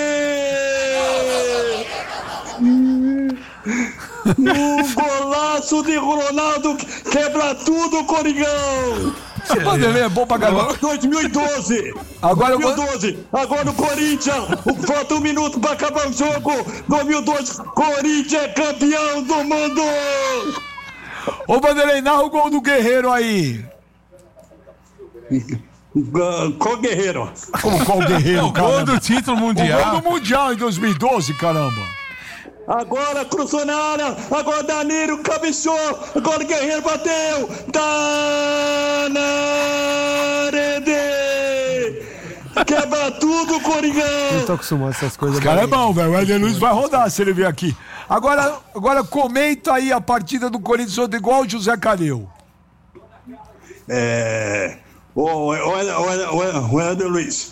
No golaço de Ronaldo, quebra tudo, Coringão. Esse Vanderlei é bom pra caramba. 2012. Agora o Corinthians, falta 1 minuto pra acabar o jogo. 2012, Corinthians é campeão do mundo. Ô, Vanderlei, narra o gol do Guerreiro aí. Qual Guerreiro? Qual Guerreiro, O gol do título O mundial. gol do Mundial em 2012, caramba. Agora cruzou na área, agora Danilo cabeceou, agora Guerreiro bateu, tá na rede, quebra tudo, Coringão. Não tô acostumado com essas coisas. Esse cara é bom, velho. O Éder Luiz vai rodar se ele vier aqui. Agora comenta aí a partida do Corinthians ontem, igual o José Calil. O Éder Luiz,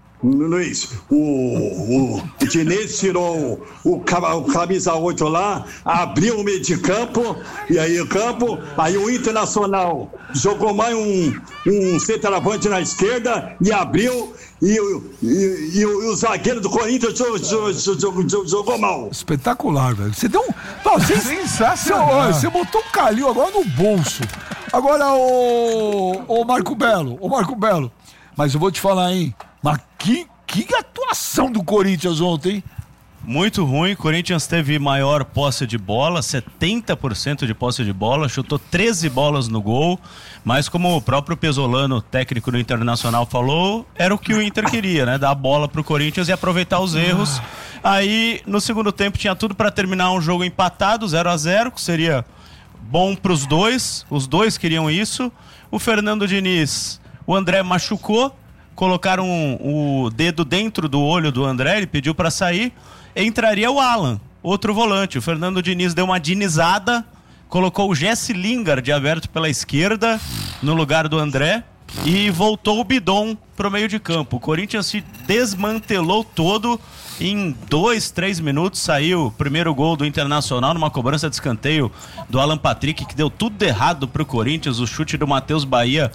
o Diniz tirou o camisa 8 lá, abriu o meio de campo, e aí o Internacional jogou mais um centroavante na esquerda e abriu, e o zagueiro do Corinthians jogou mal. Espetacular, velho. Você deu um... Não, Sensacional. Você botou um Calil agora no bolso. Agora, o Marco Belo. Mas eu vou te falar, hein? Mas que atuação do Corinthians ontem, hein? Muito ruim, o Corinthians teve maior posse de bola, 70% de posse de bola, chutou 13 bolas no gol, mas como o próprio Pesolano, técnico do Internacional, falou, era o que o Inter queria, né? Dar a bola pro Corinthians e aproveitar os erros. Aí, no segundo tempo, tinha tudo para terminar um jogo empatado, 0-0, que seria bom pros dois, os dois queriam isso. O Fernando Diniz, o André machucou, colocaram o dedo dentro do olho do André, ele pediu para sair, entraria o Alan, outro volante. O Fernando Diniz deu uma dinizada, colocou o Jesse Lingard aberto pela esquerda no lugar do André e voltou o Bidon pro meio de campo. O Corinthians se desmantelou todo. Em 2-3 minutos saiu o primeiro gol do Internacional numa cobrança de escanteio do Alan Patrick, que deu tudo errado pro Corinthians. O chute do Matheus Bahia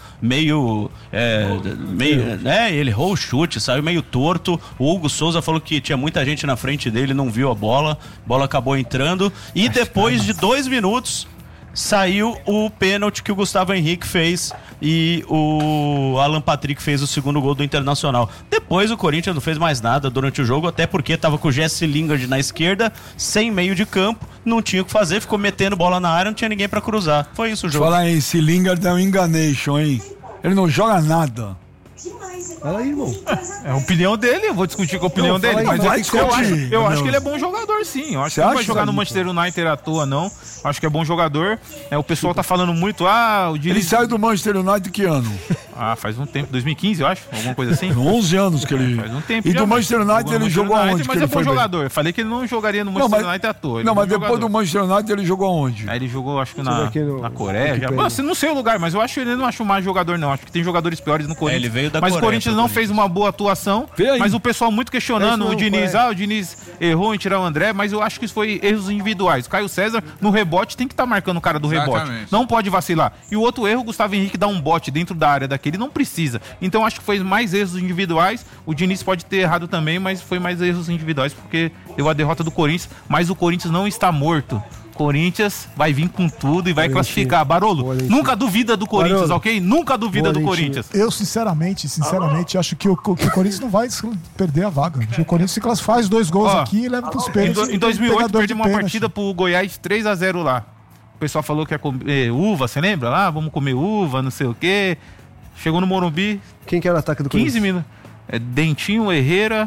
ele errou o chute, saiu meio torto. O Hugo Souza falou que tinha muita gente na frente dele, não viu a bola acabou entrando. E depois de 2 minutos saiu o pênalti que o Gustavo Henrique fez e o Alan Patrick fez o segundo gol do Internacional. Depois o Corinthians não fez mais nada durante o jogo, até porque tava com o Jesse Lingard na esquerda, sem meio de campo, não tinha o que fazer, ficou metendo bola na área, não tinha ninguém pra cruzar. Foi isso o jogo. Fala aí, esse Lingard é um enganation, hein? Ele não joga nada. Fala aí, irmão. É a opinião dele, eu vou discutir com a opinião dele. aí, Mas vai eu acho que ele é bom jogador, sim. Eu acho que ele não vai jogar no Manchester United à toa, não. Acho que é bom jogador. O pessoal tá falando muito, o Diniz... Ele saiu do Manchester United que ano? Faz um tempo, 2015, eu acho, alguma coisa assim. 11 anos que ele... Faz um tempo. E do Manchester United ele jogou aonde? Mas é bom jogador. Eu falei que ele não jogaria no Manchester United à toa. Não, mas depois do Manchester United ele jogou aonde? Aí ele jogou, acho que na Coreia. Não sei o lugar, mas eu acho que ele não acho mais jogador, não. Acho que tem jogadores piores no Corinthians. Ele veio da Mas Coreia, o Corinthians não fez uma boa atuação. Mas o pessoal muito questionando o Diniz. O Diniz errou em tirar o André, mas eu acho que isso foi erros individuais. O Caio César, no rebote, tem que estar marcando o cara do rebote. Não pode vacilar. E o outro erro, o Gustavo Henrique dá um bote dentro da área daquele, não precisa. Então acho que foi mais erros individuais. O Diniz pode ter errado também, mas foi mais erros individuais, porque deu a derrota do Corinthians. Mas o Corinthians não está morto. O Corinthians vai vir com tudo e vai classificar. Barolo, nunca duvida do Corinthians, Barolo. ok? Nunca duvida do Corinthians. Eu, sinceramente, acho que o Corinthians não vai perder a vaga. O Corinthians se classifica, faz 2 gols aqui e leva pros pênaltis. Em 2008, Pegador de perdemos uma pênalti. partida pro Goiás 3-0 lá. O pessoal falou que ia comer uva, você lembra lá? Vamos comer uva, não sei o quê. Chegou no Morumbi, Quem que era o ataque do 15 Corinthians? minutos. Dentinho, Herrera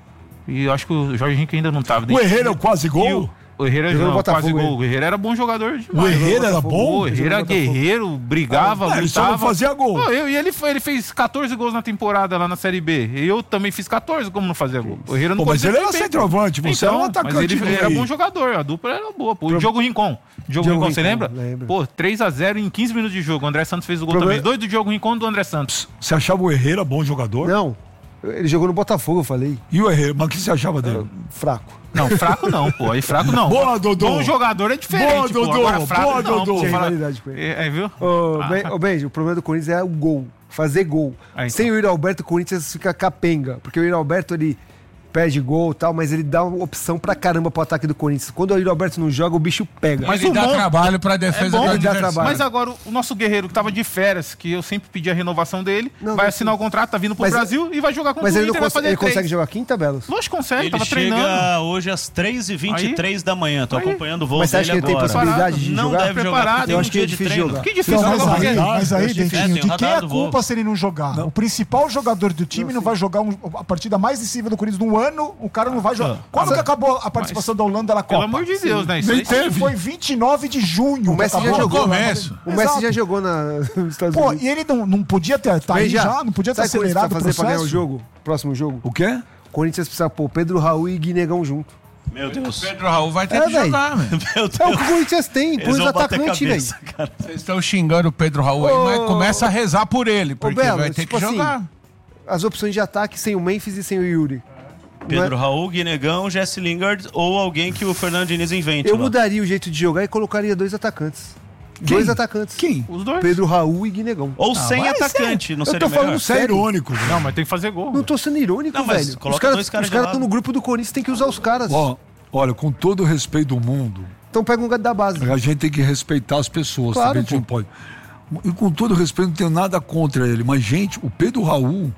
e eu acho que o Jorge Henrique ainda não tava. O Herrera é o quase gol? O Herrera Jogou no não, quase Botafogo, gol. O Herrera era bom jogador demais. O Herrera era bom? O Herrera guerreiro, brigava, Ele só não lutava. fazia gol. Não, ele fez 14 gols na temporada lá na Série B. E eu também fiz 14, como não fazia gol. O Herrera não Pô, mas pode ele ser era perfeito. centroavante, você era um Mas atacante. ele era aí. bom jogador, a dupla era boa. Pô. O Diogo Rincon. Diogo Rincon, você lembra? Lembro. Pô, 3-0 em 15 minutos de jogo. O André Santos fez o gol Problema- também. 2 do Diogo Rincon e do André Santos. Você achava o Herrera bom jogador? Não. Ele jogou no Botafogo, eu falei. E o Herrera? Mas o que você achava dele? Fraco. Não, fraco não, pô. Aí fraco não. Boa, Dodô. Bom jogador é diferente, Boa, pô. Dodô. Agora fraco Boa, não, Dodô. pô. Tinha Fala- rivalidade com ele. viu? Ô, Benji, o problema do Corinthians é o gol. Fazer gol. Ah, então. Sem o Yuri Alberto, o Corinthians fica capenga. Porque o Yuri Alberto, ele perde gol e tal, mas ele dá uma opção pra caramba pro ataque do Corinthians. Quando o Yuri Alberto não joga, o bicho pega. Mas Ele o dá bom- trabalho pra defesa bom, do ele dá adversário. trabalho. Mas agora o nosso guerreiro que tava de férias, que eu sempre pedi a renovação dele, Não, vai não, assinar o contrato, tá vindo pro Mas- Brasil e vai jogar com o Mas ele, não Inter, vai fazer ele 3. consegue jogar quinta, Belos? Lógico que consegue, Ele tava chega treinando. hoje às 3h23 da manhã. Tô Aí. acompanhando o voo Mas você acha dele que ele tem agora. possibilidade de Não jogar? deve jogar, Preparado. porque tem Eu um acho que é dia de difícil treino. jogar. Que difícil, Não, jogar mas qualquer- aí, acho difícil. Dentinho, tem de o quem é radar a do culpa voo. se ele não jogar? O principal jogador do time não vai jogar a partida mais decisiva do Corinthians no ano, o cara não vai jogar. Quando que acabou a participação da Holanda na Copa? Pelo amor de Deus, né? Isso Nem aí- teve. Foi 29 de junho. O Messi que já acabou. jogou. começo. O Messi Exato. já jogou nos Estados Pô, Unidos. e ele não podia ter tá aí Benja, já, não podia ter sabe o que o Corinthians acelerado o precisa fazer pra ganhar o processo. jogo? Próximo jogo? O quê? O Corinthians precisa pôr Pedro Raul e Guinegão junto. Meu Deus. Pedro Raul vai ter É, que velho. jogar, velho. Meu É o que Deus. o Corinthians tem, Eles põe os vão bater atacantes, velho. cabeça, cara. Vocês estão xingando o Pedro Raul aí, mas começa a rezar por ele, porque Belo, vai ter tipo que assim, jogar. As opções de ataque sem o Memphis e sem o Yuri. Pedro Raul, Guinegão, Jesse Lingard ou alguém que o Fernando Diniz invente. Eu lá. mudaria o jeito de jogar e colocaria 2 atacantes. 2 atacantes. Quem? Os dois. Pedro Raul e Guinegão. Ou sem mas atacante, não eu seria tô falando melhor? Você é sério. irônico, velho. Não, mas tem que fazer gol. Não tô sendo irônico, Não, mas velho. coloca dois caras de estão lado. no grupo do Corinthians, tem que usar os caras. Ó, olha, com todo o respeito do mundo, Então pega um gato da base. a gente tem que respeitar as pessoas, Claro, também a gente não pode. E com todo o respeito, não tenho nada contra ele, mas, gente, o Pedro Raul,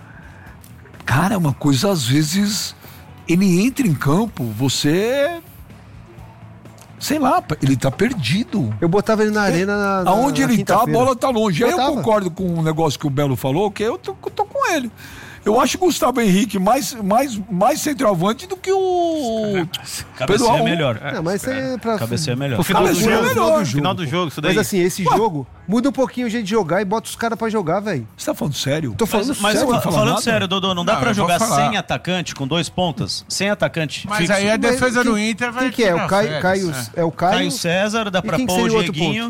cara, é uma coisa, às vezes, ele entra em campo, você. Sei lá, ele tá perdido. Eu botava ele na arena na Aonde na ele tá, a quinta-feira. bola tá longe. Aí eu Botava. concordo com o negócio que o Belo falou, que eu tô com ele. Eu acho o Gustavo Henrique mais centroavante do que o Pedro Cabeceia é Raul. melhor. Não, mas isso é pra... Cabeceia é melhor. O final do Cabeceia é jogo. melhor. Final do jogo, isso daí. Mas assim, esse jogo muda um pouquinho o jeito de jogar e bota os caras pra jogar, velho. Você tá falando sério? Tô falando Mas sério. não fala falando nada? sério, Dodô, não dá Não, pra eu vou jogar falar. sem atacante, com 2 pontas? Sem atacante Mas fixo. aí a defesa Mas do Inter vai Quem que é? tirar O Caio, férias, Caio, é o Caio? Caio César, dá E pra quem que pôr o seria o outro Dieguinho.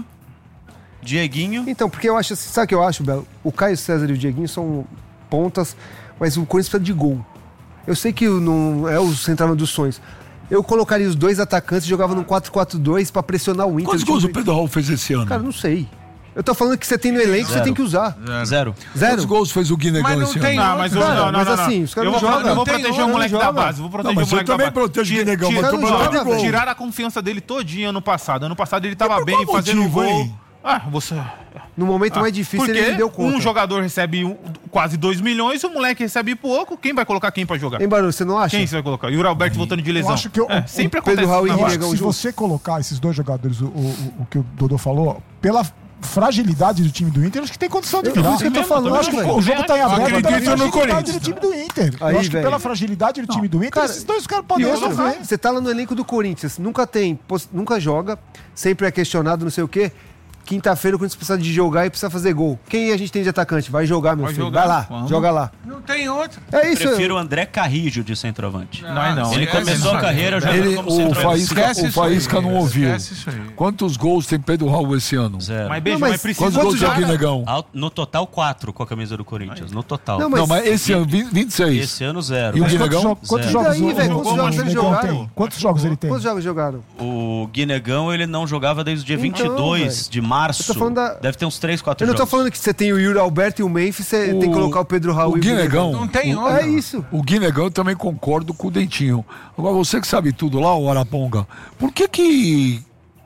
Dieguinho. Então, porque eu acho assim, sabe o que eu acho, Belo? O Caio César e o Dieguinho são pontas, mas o Corinthians precisa de gol. Eu sei que não é o centroavante dos sonhos. Eu colocaria os 2 atacantes e jogava num 4-4-2 pra pressionar o Inter. Quantos gols o Pedro Raul fez esse ano? Cara, não sei. Eu tô falando que você tem no elenco, você tem que usar. 0. Quantos Zero. gols fez o Guinegão Mas não esse tem ano? Não, mas, Cara, não, mas não, não. assim, os caras eu não vou, jogam. eu vou Não tem proteger o outro, moleque não da joga. base. Vou proteger Não, o mas eu moleque da também base. protejo o Guinegão, mas tô não falando de joga, gol. Tiraram a confiança dele todinho ano passado. Ano passado ele tava por bem, qual fazendo motivo, gol. hein? Ah, você... No momento mais difícil Porque ele deu conta. um jogador recebe quase 2 milhões, o moleque recebe pouco. Quem vai colocar quem pra jogar? Hein, Barulho, você não acha? Quem você vai colocar? Yuri Alberto voltando de lesão. acho que o sempre Pedro acontece. Raul e isso na Eu base. acho que Guinegão se junto. você colocar esses 2 jogadores, o que o Dodô falou, pela fragilidade do time do Inter, acho que tem condição de virar. Isso que eu tô falando, Eu acho que velho. o jogo tá em aberto pela acredito no fragilidade Corinthians. do time do Inter. Aí, Eu acho que velho. pela fragilidade do time do Inter, cara, esses 2 caras podem E outra, resolver. você tá lá no elenco do Corinthians, nunca joga, sempre é questionado, não sei o quê. Quinta-feira o Corinthians precisa de jogar e precisa fazer gol. Quem a gente tem de atacante? Vai jogar, meu Vai filho. jogar. Vai lá, Vamos. joga lá. Não tem outro. É isso. Prefiro o André Carrijo de centroavante. Não. Ele esquece começou isso a carreira aí. jogando Ele, como o centroavante. Esquece Faísca isso aí, não ouviu. esquece isso aí. Quantos gols tem Pedro Raul esse ano? 0. Mas beijo, Não, mas mas precisa... Quantos gols tem o Guinegão? No total, 4 com a camisa do Corinthians. No total. Não, Não, mas esse ano, 26. Esse ano, 0. E o Mas Guinegão? quantos Zero. jogos E daí, velho, o quantos jogos eles Guinegão jogaram? tem? Quantos jogos ele tem? Quantos jogos jogaram? O Guinegão, ele não jogava desde o dia Então, 22 velho. de março. Eu tô falando da- Deve ter uns 3, 4 Eu não jogos. tô falando que você tem o Yuri Alberto e o Memphis, você tem que colocar o Pedro Raul O e Guinegão. Não tem outro. É isso. O Guinegão eu também concordo com o Dentinho. Agora, você que sabe tudo lá, o Araponga, por que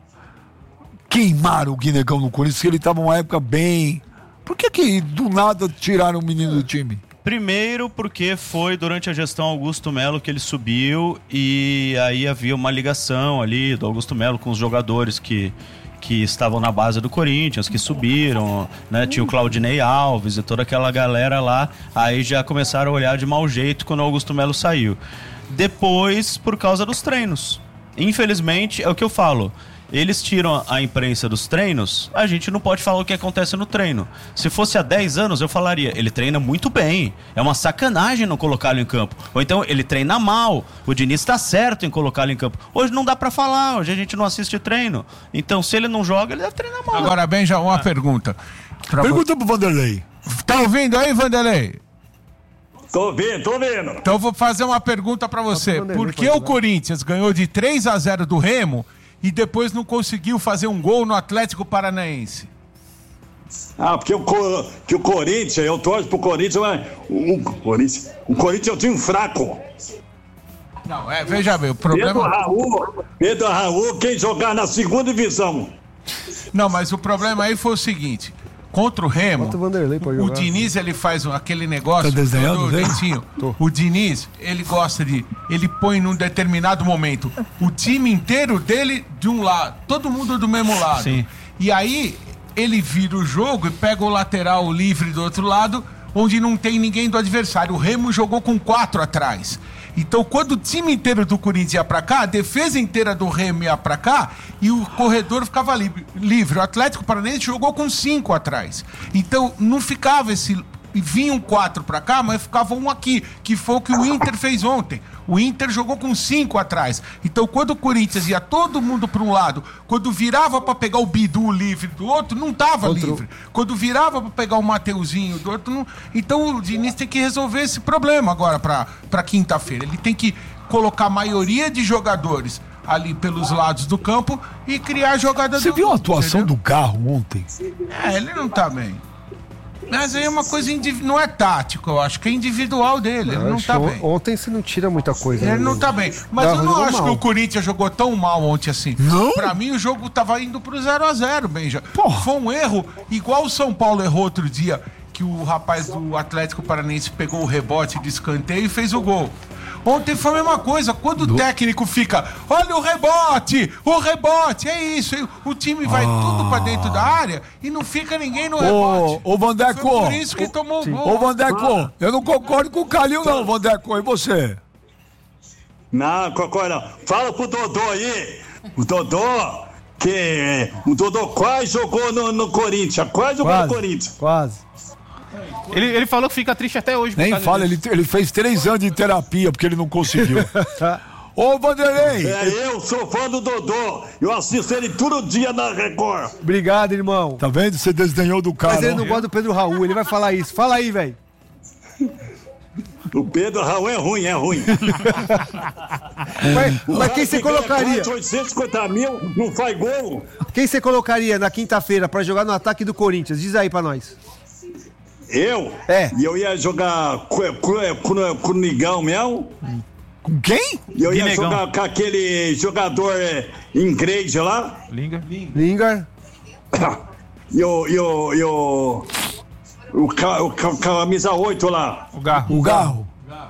queimaram o Guinegão no Corinthians? Que ele tava numa época bem... Por que do nada tiraram o menino do time? Primeiro porque foi durante a gestão Augusto Melo que ele subiu e aí havia uma ligação ali do Augusto Melo com os jogadores que estavam na base do Corinthians, que subiram, né? Tinha o Claudinei Alves e toda aquela galera lá, aí já começaram a olhar de mau jeito quando o Augusto Melo saiu. Depois, por causa dos treinos. Infelizmente, é o que eu falo. Eles tiram a imprensa dos treinos, a gente não pode falar o que acontece no treino. Se fosse há 10 anos, eu falaria, ele treina muito bem, é uma sacanagem não colocá-lo em campo. Ou então, ele treina mal, o Diniz está certo em colocá-lo em campo. Hoje não dá pra falar, hoje a gente não assiste treino. Então, se ele não joga, ele deve treinar mal. Agora, Benja, uma pergunta. Pergunta pro Vanderlei. Tá ouvindo aí, Vanderlei? Tô vendo. Então eu vou fazer uma pergunta pra você. Por que o Corinthians ganhou de 3-0 do Remo e depois não conseguiu fazer um gol no Atlético Paranaense? Porque o Corinthians, eu torço pro Corinthians, mas o Corinthians é um time fraco. Não, veja bem, o problema... Pedro Raul, quem jogar na segunda divisão. Não, mas o problema aí foi o seguinte... Contra o Remo, o Diniz, ele faz aquele negócio... Tá desenhando, Dentinho, o Diniz, ele gosta de... Ele põe num determinado momento o time inteiro dele de um lado, todo mundo do mesmo lado. Sim. E aí, ele vira o jogo e pega o lateral livre do outro lado, onde não tem ninguém do adversário. O Remo jogou com 4 atrás. Então, quando o time inteiro do Corinthians ia pra cá, a defesa inteira do Remo ia pra cá e o corredor ficava livre. O Atlético Paranaense jogou com 5 atrás. Então, não ficava vinham 4 pra cá, mas ficava um aqui, que foi o que o Inter fez ontem. O Inter jogou com 5 atrás. Então, quando o Corinthians ia todo mundo para um lado, quando virava para pegar o Bidu livre do outro, não tava livre. Quando virava para pegar o Mateuzinho do outro, não... Então o Diniz tem que resolver esse problema agora para quinta-feira. Ele tem que colocar a maioria de jogadores ali pelos lados do campo e criar jogadas. Você viu a atuação do Garro ontem? Ele não tá bem. Mas aí é uma coisa não é tático, eu acho que é individual dele. Ele não tá bem. Ontem você não tira muita coisa. Ele não tá bem. Mas eu não acho que o Corinthians jogou tão mal ontem assim. Não? Pra mim o jogo tava indo pro 0-0, Benja. Foi um erro, igual o São Paulo errou outro dia, que o rapaz do Atlético Paranaense pegou o rebote de escanteio e fez o gol. Ontem foi a mesma coisa, quando o técnico fica, olha o rebote, é isso, o time vai tudo pra dentro da área e não fica ninguém no rebote. Ô Vandeco, foi por isso que tomou o gol. Ô Vandeco, eu não concordo com o Calil não, Vandeco, e você? Não, concordo. Fala pro Dodô aí, o Dodô quase jogou no Corinthians, no Corinthians. Quase. Ele falou que fica triste até hoje. Nem fala, ele fez 3 anos de terapia porque ele não conseguiu. Ô Vanderlei! Eu sou fã do Dodô. Eu assisto ele todo dia na Record. Obrigado, irmão. Tá vendo? Você desdenhou do cara. Mas ele não gosta do Pedro Raul, ele vai falar isso. Fala aí, velho. O Pedro Raul é ruim. Mas quem você colocaria? 850 mil, não faz gol. Quem você colocaria na quinta-feira pra jogar no ataque do Corinthians? Diz aí pra nós. Eu? E eu ia jogar com o Nigão mesmo. Com quem? E eu ia jogar com aquele jogador inglês lá. Lingard. E o camisa 8 lá. O Garro.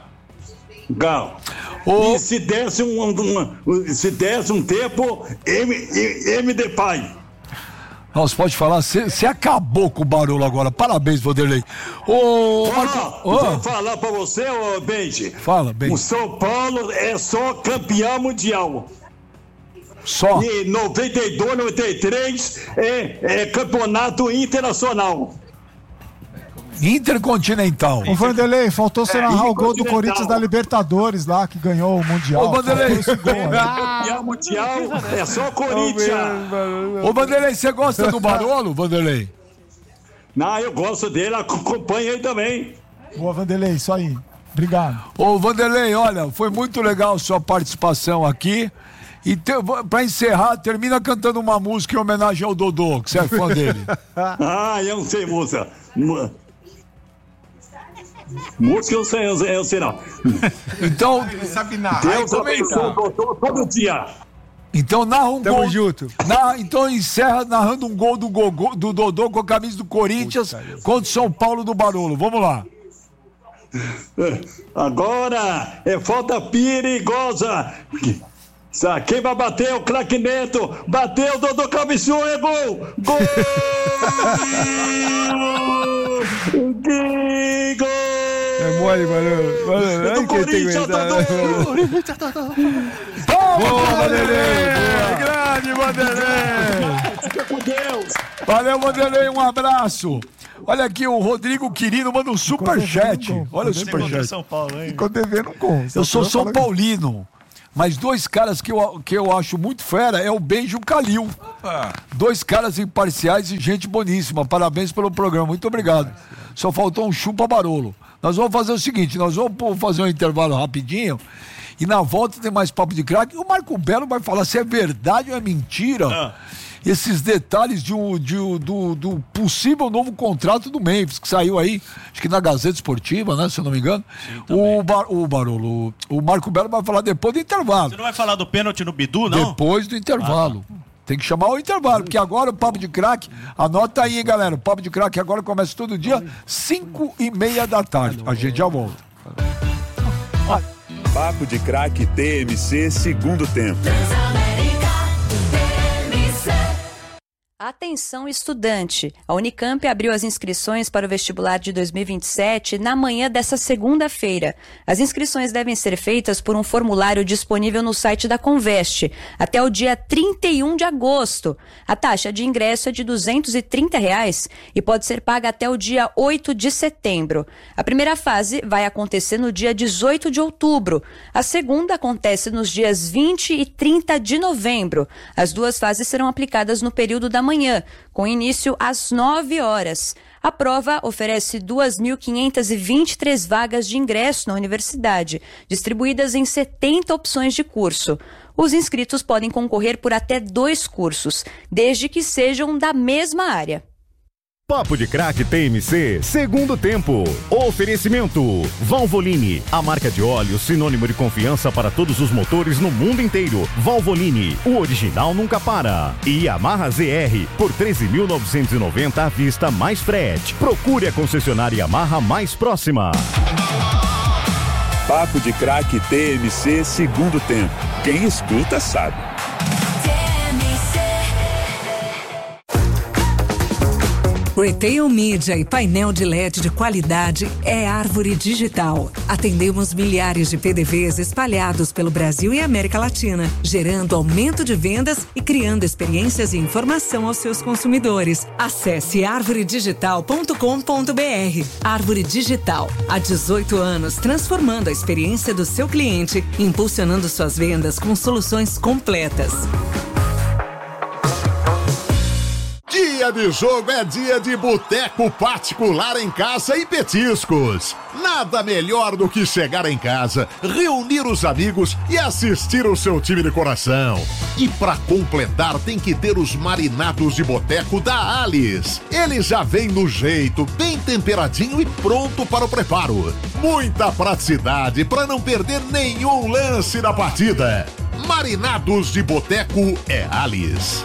E se desse um tempo, M de pai. Nossa, pode falar, você acabou com o barulho agora. Parabéns, Vanderlei. Vou falar pra você, Benji. Fala, Benji. O São Paulo é só campeão mundial. Só? E 92, 93 é campeonato internacional. Intercontinental. Ô Vanderlei, faltou você narrar o gol do Corinthians da Libertadores lá, que ganhou o Mundial. Ô Vanderlei, campeão mundial é só Corinthians. Ô Vanderlei, você gosta do Barolo, Vanderlei? Não, eu gosto dele, acompanho ele também. Boa, Vanderlei, isso aí. Obrigado. Ô Vanderlei, olha, foi muito legal sua participação aqui. E pra encerrar, termina cantando uma música em homenagem ao Dodô, que você é fã dele. Eu não sei música. Música eu sei não. Então, ele sabe nada. Deus abençoe todo dia. Então narra um Tamo gol. junto. Então encerra narrando um gol do Dodô com a camisa do Corinthians contra o São Paulo do Barolo. Vamos lá. Agora é falta perigosa. Quem vai bater é o craque Neto. Bateu, Dodô cabeceou, é gol! Gol! Que gol! É mole, mano. Do Corinthians, Dodô! Boa, Vanderlei! Grande Vanderlei! Fica com Deus! Valeu, Vanderlei, um abraço. Olha aqui, o Rodrigo Quirino manda um superchat. Olha o superchat. São Paulo, hein? Ficou devendo com. Eu sou São Paulino, mas dois caras que eu acho muito fera é o Benjo e o Calil. Dois caras imparciais e gente boníssima. Parabéns pelo programa, muito obrigado. Só faltou um chupa Barolo. Nós vamos fazer o seguinte, nós vamos fazer um intervalo rapidinho e na volta tem mais papo de craque. O Marco Belo vai falar se é verdade ou é mentira. Esses detalhes do possível novo contrato do Memphis, que saiu aí, acho que na Gazeta Esportiva, né, se eu não me engano. Sim, o Marco Belo vai falar depois do intervalo. Você não vai falar do pênalti no Bidu, não? Depois do intervalo. Tem que chamar o intervalo, porque agora o Papo de Craque, anota aí, hein, galera, o Papo de Craque agora começa todo dia, 5:30 da tarde. A gente já volta. Papo de Craque TMC, segundo tempo. Atenção, estudante! A Unicamp abriu as inscrições para o vestibular de 2027 na manhã dessa segunda-feira. As inscrições devem ser feitas por um formulário disponível no site da Conveste até o dia 31 de agosto. A taxa de ingresso é de R$ 230 e pode ser paga até o dia 8 de setembro. A primeira fase vai acontecer no dia 18 de outubro. A segunda acontece nos dias 20 e 30 de novembro. As duas fases serão aplicadas no período da manhã, com início às 9 horas. A prova oferece 2.523 vagas de ingresso na universidade, distribuídas em 70 opções de curso. Os inscritos podem concorrer por até 2 cursos, desde que sejam da mesma área. Papo de Craque TMC, segundo tempo. Oferecimento Valvoline, a marca de óleo sinônimo de confiança para todos os motores no mundo inteiro. Valvoline, o original nunca para. E Yamaha ZR, por 13.990 à vista mais frete. Procure a concessionária Yamaha mais próxima. Papo de Craque TMC, segundo tempo. Quem escuta sabe. Retail Media e painel de LED de qualidade é Árvore Digital. Atendemos milhares de PDVs espalhados pelo Brasil e América Latina, gerando aumento de vendas e criando experiências e informação aos seus consumidores. Acesse arvoredigital.com.br. Árvore Digital, há 18 anos transformando a experiência do seu cliente, impulsionando suas vendas com soluções completas. Dia de jogo é dia de boteco particular em casa e petiscos. Nada melhor do que chegar em casa, reunir os amigos e assistir o seu time de coração. E pra completar tem que ter os marinados de boteco da Alice. Ele já vem no jeito, bem temperadinho e pronto para o preparo. Muita praticidade para não perder nenhum lance da partida. Marinados de boteco é Alice.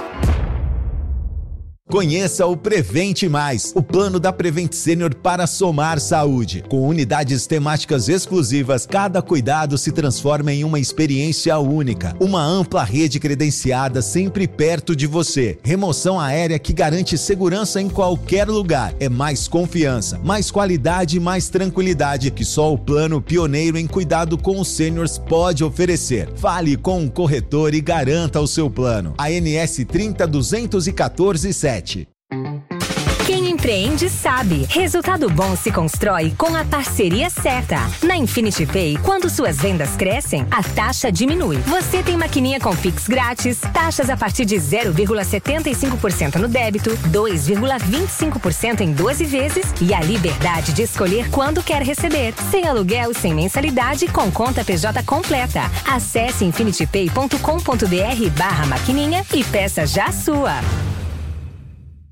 Conheça o Prevente Mais, o plano da Prevent Senior para somar saúde. Com unidades temáticas exclusivas, cada cuidado se transforma em uma experiência única. Uma ampla rede credenciada sempre perto de você. Remoção aérea que garante segurança em qualquer lugar. É mais confiança, mais qualidade e mais tranquilidade que só o plano pioneiro em cuidado com os seniors pode oferecer. Fale com um corretor e garanta o seu plano. ANS 302147. Quem empreende sabe. Resultado bom se constrói com a parceria certa. Na Infinity Pay, quando suas vendas crescem, a taxa diminui. Você tem maquininha com Pix grátis, taxas a partir de 0,75% no débito, 2,25% em 12 vezes e a liberdade de escolher quando quer receber. Sem aluguel e sem mensalidade, com conta PJ completa. Acesse infinitypay.com.br/maquininha e peça já a sua.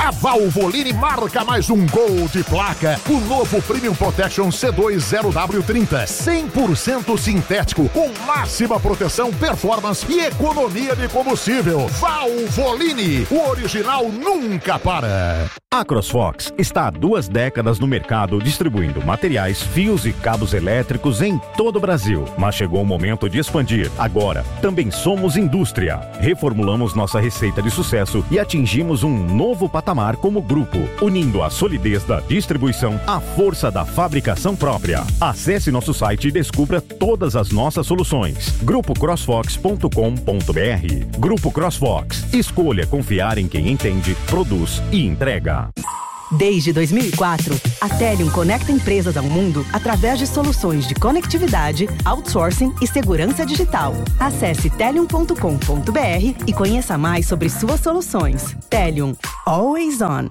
A Valvoline marca mais um gol de placa. O novo Premium Protection C2 0W30, 100% sintético, com máxima proteção, performance e economia de combustível. Valvoline, o original nunca para. A CrossFox está há 2 décadas no mercado distribuindo materiais, fios e cabos elétricos em todo o Brasil. Mas chegou o momento de expandir. Agora, também somos indústria. Reformulamos nossa receita de sucesso e atingimos um novo patamar como grupo, unindo a solidez da distribuição à força da fabricação própria. Acesse nosso site e descubra todas as nossas soluções. grupocrossfox.com.br. Grupo CrossFox. Escolha confiar em quem entende, produz e entrega. Desde 2004, a Telium conecta empresas ao mundo através de soluções de conectividade, outsourcing e segurança digital. Acesse telium.com.br e conheça mais sobre suas soluções. Telium. Always on.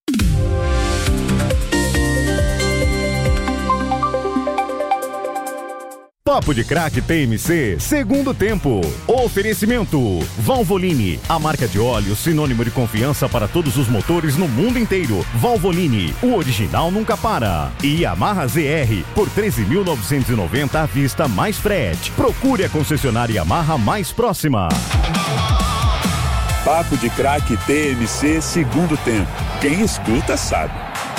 Papo de Craque TMC, segundo tempo. Oferecimento Valvoline, a marca de óleo sinônimo de confiança para todos os motores no mundo inteiro. Valvoline, o original nunca para. E Yamaha ZR, por 13.990 à vista mais frete. Procure a concessionária Yamaha mais próxima. Papo de Craque TMC, segundo tempo. Quem escuta sabe.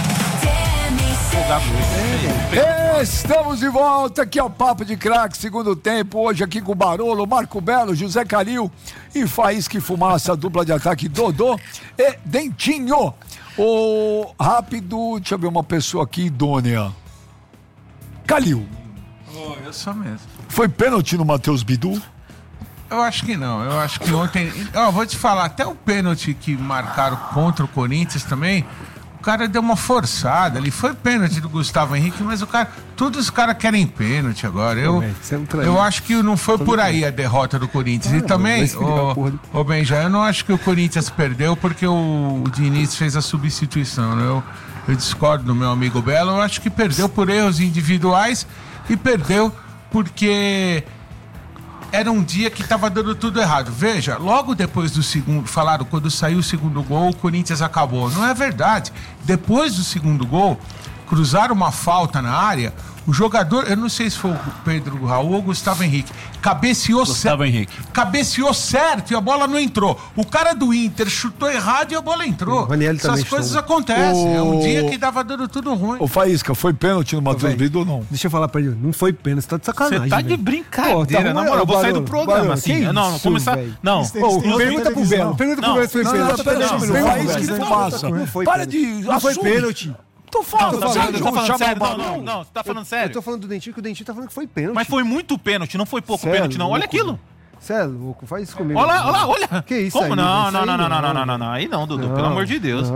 Estamos de volta aqui ao Papo de Craque, segundo tempo, hoje aqui com o Barolo, Marco Belo, José Calil e Faísca e Fumaça, dupla de ataque Dodô e Dentinho. O rápido, deixa eu ver uma pessoa aqui idônea. Calil. Eu sou mesmo. Foi pênalti no Matheus Bidu? Eu acho que não, eu acho que ontem... vou te falar, até o pênalti que marcaram contra o Corinthians também... O cara deu uma forçada ali. Foi pênalti do Gustavo Henrique, mas todos os caras querem pênalti agora. Eu acho que não foi por aí a derrota do Corinthians. E também, ô Benja, eu não acho que o Corinthians perdeu porque o Diniz fez a substituição. Né? Eu discordo do meu amigo Belo. Eu acho que perdeu por erros individuais e perdeu porque... era um dia que estava dando tudo errado. Veja, logo depois do segundo, falaram quando saiu o segundo gol, o Corinthians acabou. Não é verdade. Depois do segundo gol, cruzaram uma falta na área, o jogador, eu não sei se foi o Pedro Raul ou o Gustavo Henrique, cabeceou certo e a bola não entrou. O cara do Inter chutou errado e a bola entrou. Essas coisas acontecem. É um dia que tava dando tudo ruim. Ô Faísca, foi pênalti no Matheus Bidu ou não? Deixa eu falar pra ele, não foi pênalti, você tá de sacanagem. Você tá de brincadeira, na moral, eu vou sair do programa assim. Não, começar. Não, pergunta pro Belo. Pergunta pro Belo se foi pênalti. Faísca e Fumaça. Para de. Não foi pênalti. Tô falando, você tá falando sério? Não, você tá falando sério. Eu tô falando do Dentinho, que o Dentinho tá falando que foi pênalti. Mas foi muito pênalti, não foi pouco pênalti, não. Olha aquilo. Você é louco, faz isso comigo. Olha. Que isso aí? Como? Não. Aí não, Dudu, pelo amor de Deus.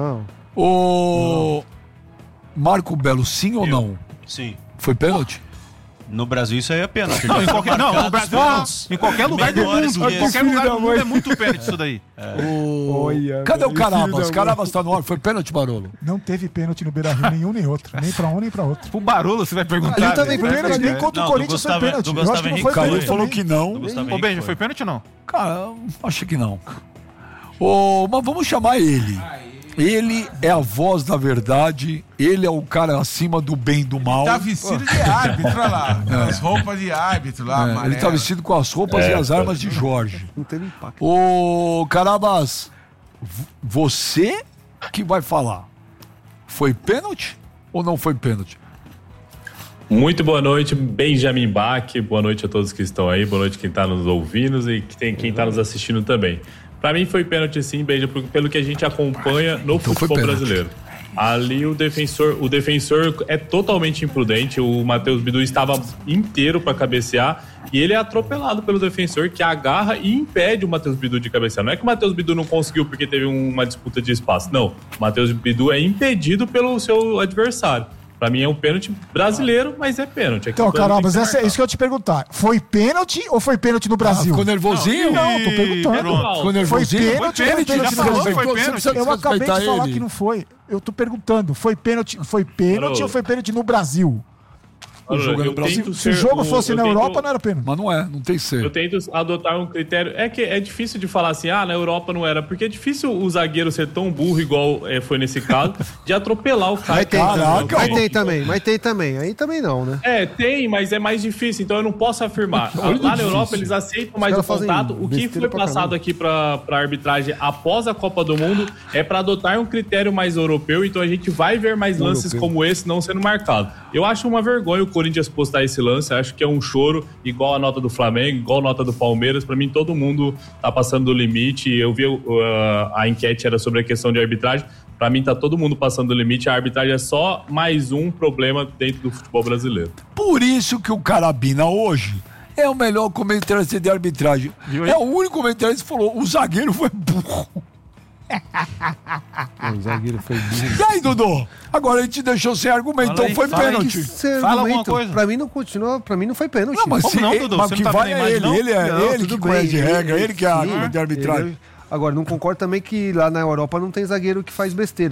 Ô. Marco Belo, sim ou não? Sim. Foi pênalti? No Brasil isso aí é pênalti. Não, no Brasil em qualquer lugar do mundo. Em qualquer lugar do mundo é muito pênalti isso daí. Cadê o Carabas? Carabas tá no ar. Foi pênalti, Barolo? Não teve pênalti no Beira-Rio, nenhum nem outro. Nem pra um, nem pra outro. Pro Barolo você vai perguntar. Ele também, primeiro nem contra o Corinthians foi pênalti. Eu acho que não foi pênalti. Ele falou que não. Ô, Benja, foi pênalti ou não? Cara, acho que não. Mas vamos chamar ele. Ele é a voz da verdade, ele é o cara acima do bem e do mal. Tá vestido de árbitro, olha lá. As roupas de árbitro lá, ele tá vestido com as roupas e as armas de Jorge. Não teve impacto. Ô, Carabas, você que vai falar. Foi pênalti ou não foi pênalti? Muito boa noite, Benjamin Bach. Boa noite a todos que estão aí. Boa noite quem tá nos ouvindo e quem tá nos assistindo também. Pra mim foi pênalti sim, Benja, pelo que a gente acompanha no futebol brasileiro. Ali o defensor é totalmente imprudente, o Matheus Bidu estava inteiro para cabecear e ele é atropelado pelo defensor que agarra e impede o Matheus Bidu de cabecear. Não é que o Matheus Bidu não conseguiu porque teve uma disputa de espaço, não. O Matheus Bidu é impedido pelo seu adversário. Pra mim é um pênalti brasileiro, mas é pênalti. Então, caramba, é isso que eu ia te perguntar. Foi pênalti ou foi pênalti no Brasil? Ficou nervosinho? Não, tô perguntando. Ficou nervosinho? Foi pênalti ou foi pênalti no Brasil? Foi pênalti. Eu acabei de falar que não foi. Eu tô perguntando, foi pênalti ou foi pênalti no Brasil? jogo no Brasil. Se o jogo fosse na Europa, não era pênalti. Mas não é, não tem que ser. Eu tento adotar um critério. É que é difícil de falar assim, na Europa não era, porque é difícil o zagueiro ser tão burro, igual foi nesse caso, de atropelar o cara. Mas tem também. Aí também não, né? Tem, mas é mais difícil, então eu não posso afirmar. Lá na Europa eles aceitam mais o contato. O que foi passado aqui pra arbitragem após a Copa do Mundo é pra adotar um critério mais europeu, então a gente vai ver mais lances como esse não sendo marcado. Eu acho uma vergonha o Corinthians postar esse lance, acho que é um choro, igual a nota do Flamengo, igual a nota do Palmeiras. Pra mim, todo mundo tá passando do limite. Eu vi a enquete era sobre a questão de arbitragem. Pra mim, tá todo mundo passando do limite. A arbitragem é só mais um problema dentro do futebol brasileiro. Por isso que o Carabina hoje é o melhor comentarista de arbitragem. É o único comentarista que falou, o zagueiro foi burro. O zagueiro foi burro. E aí, Dodô? Agora a gente deixou sem argumento, então foi pênalti. Fala alguma coisa. Pra mim não continua, pra mim não foi pênalti. Não, mas não, Dodô, mas que vai é ele. Ele que conhece de regra, ele que é árbitro de arbitragem. Agora, não concordo também que lá na Europa não tem zagueiro que faz besteira.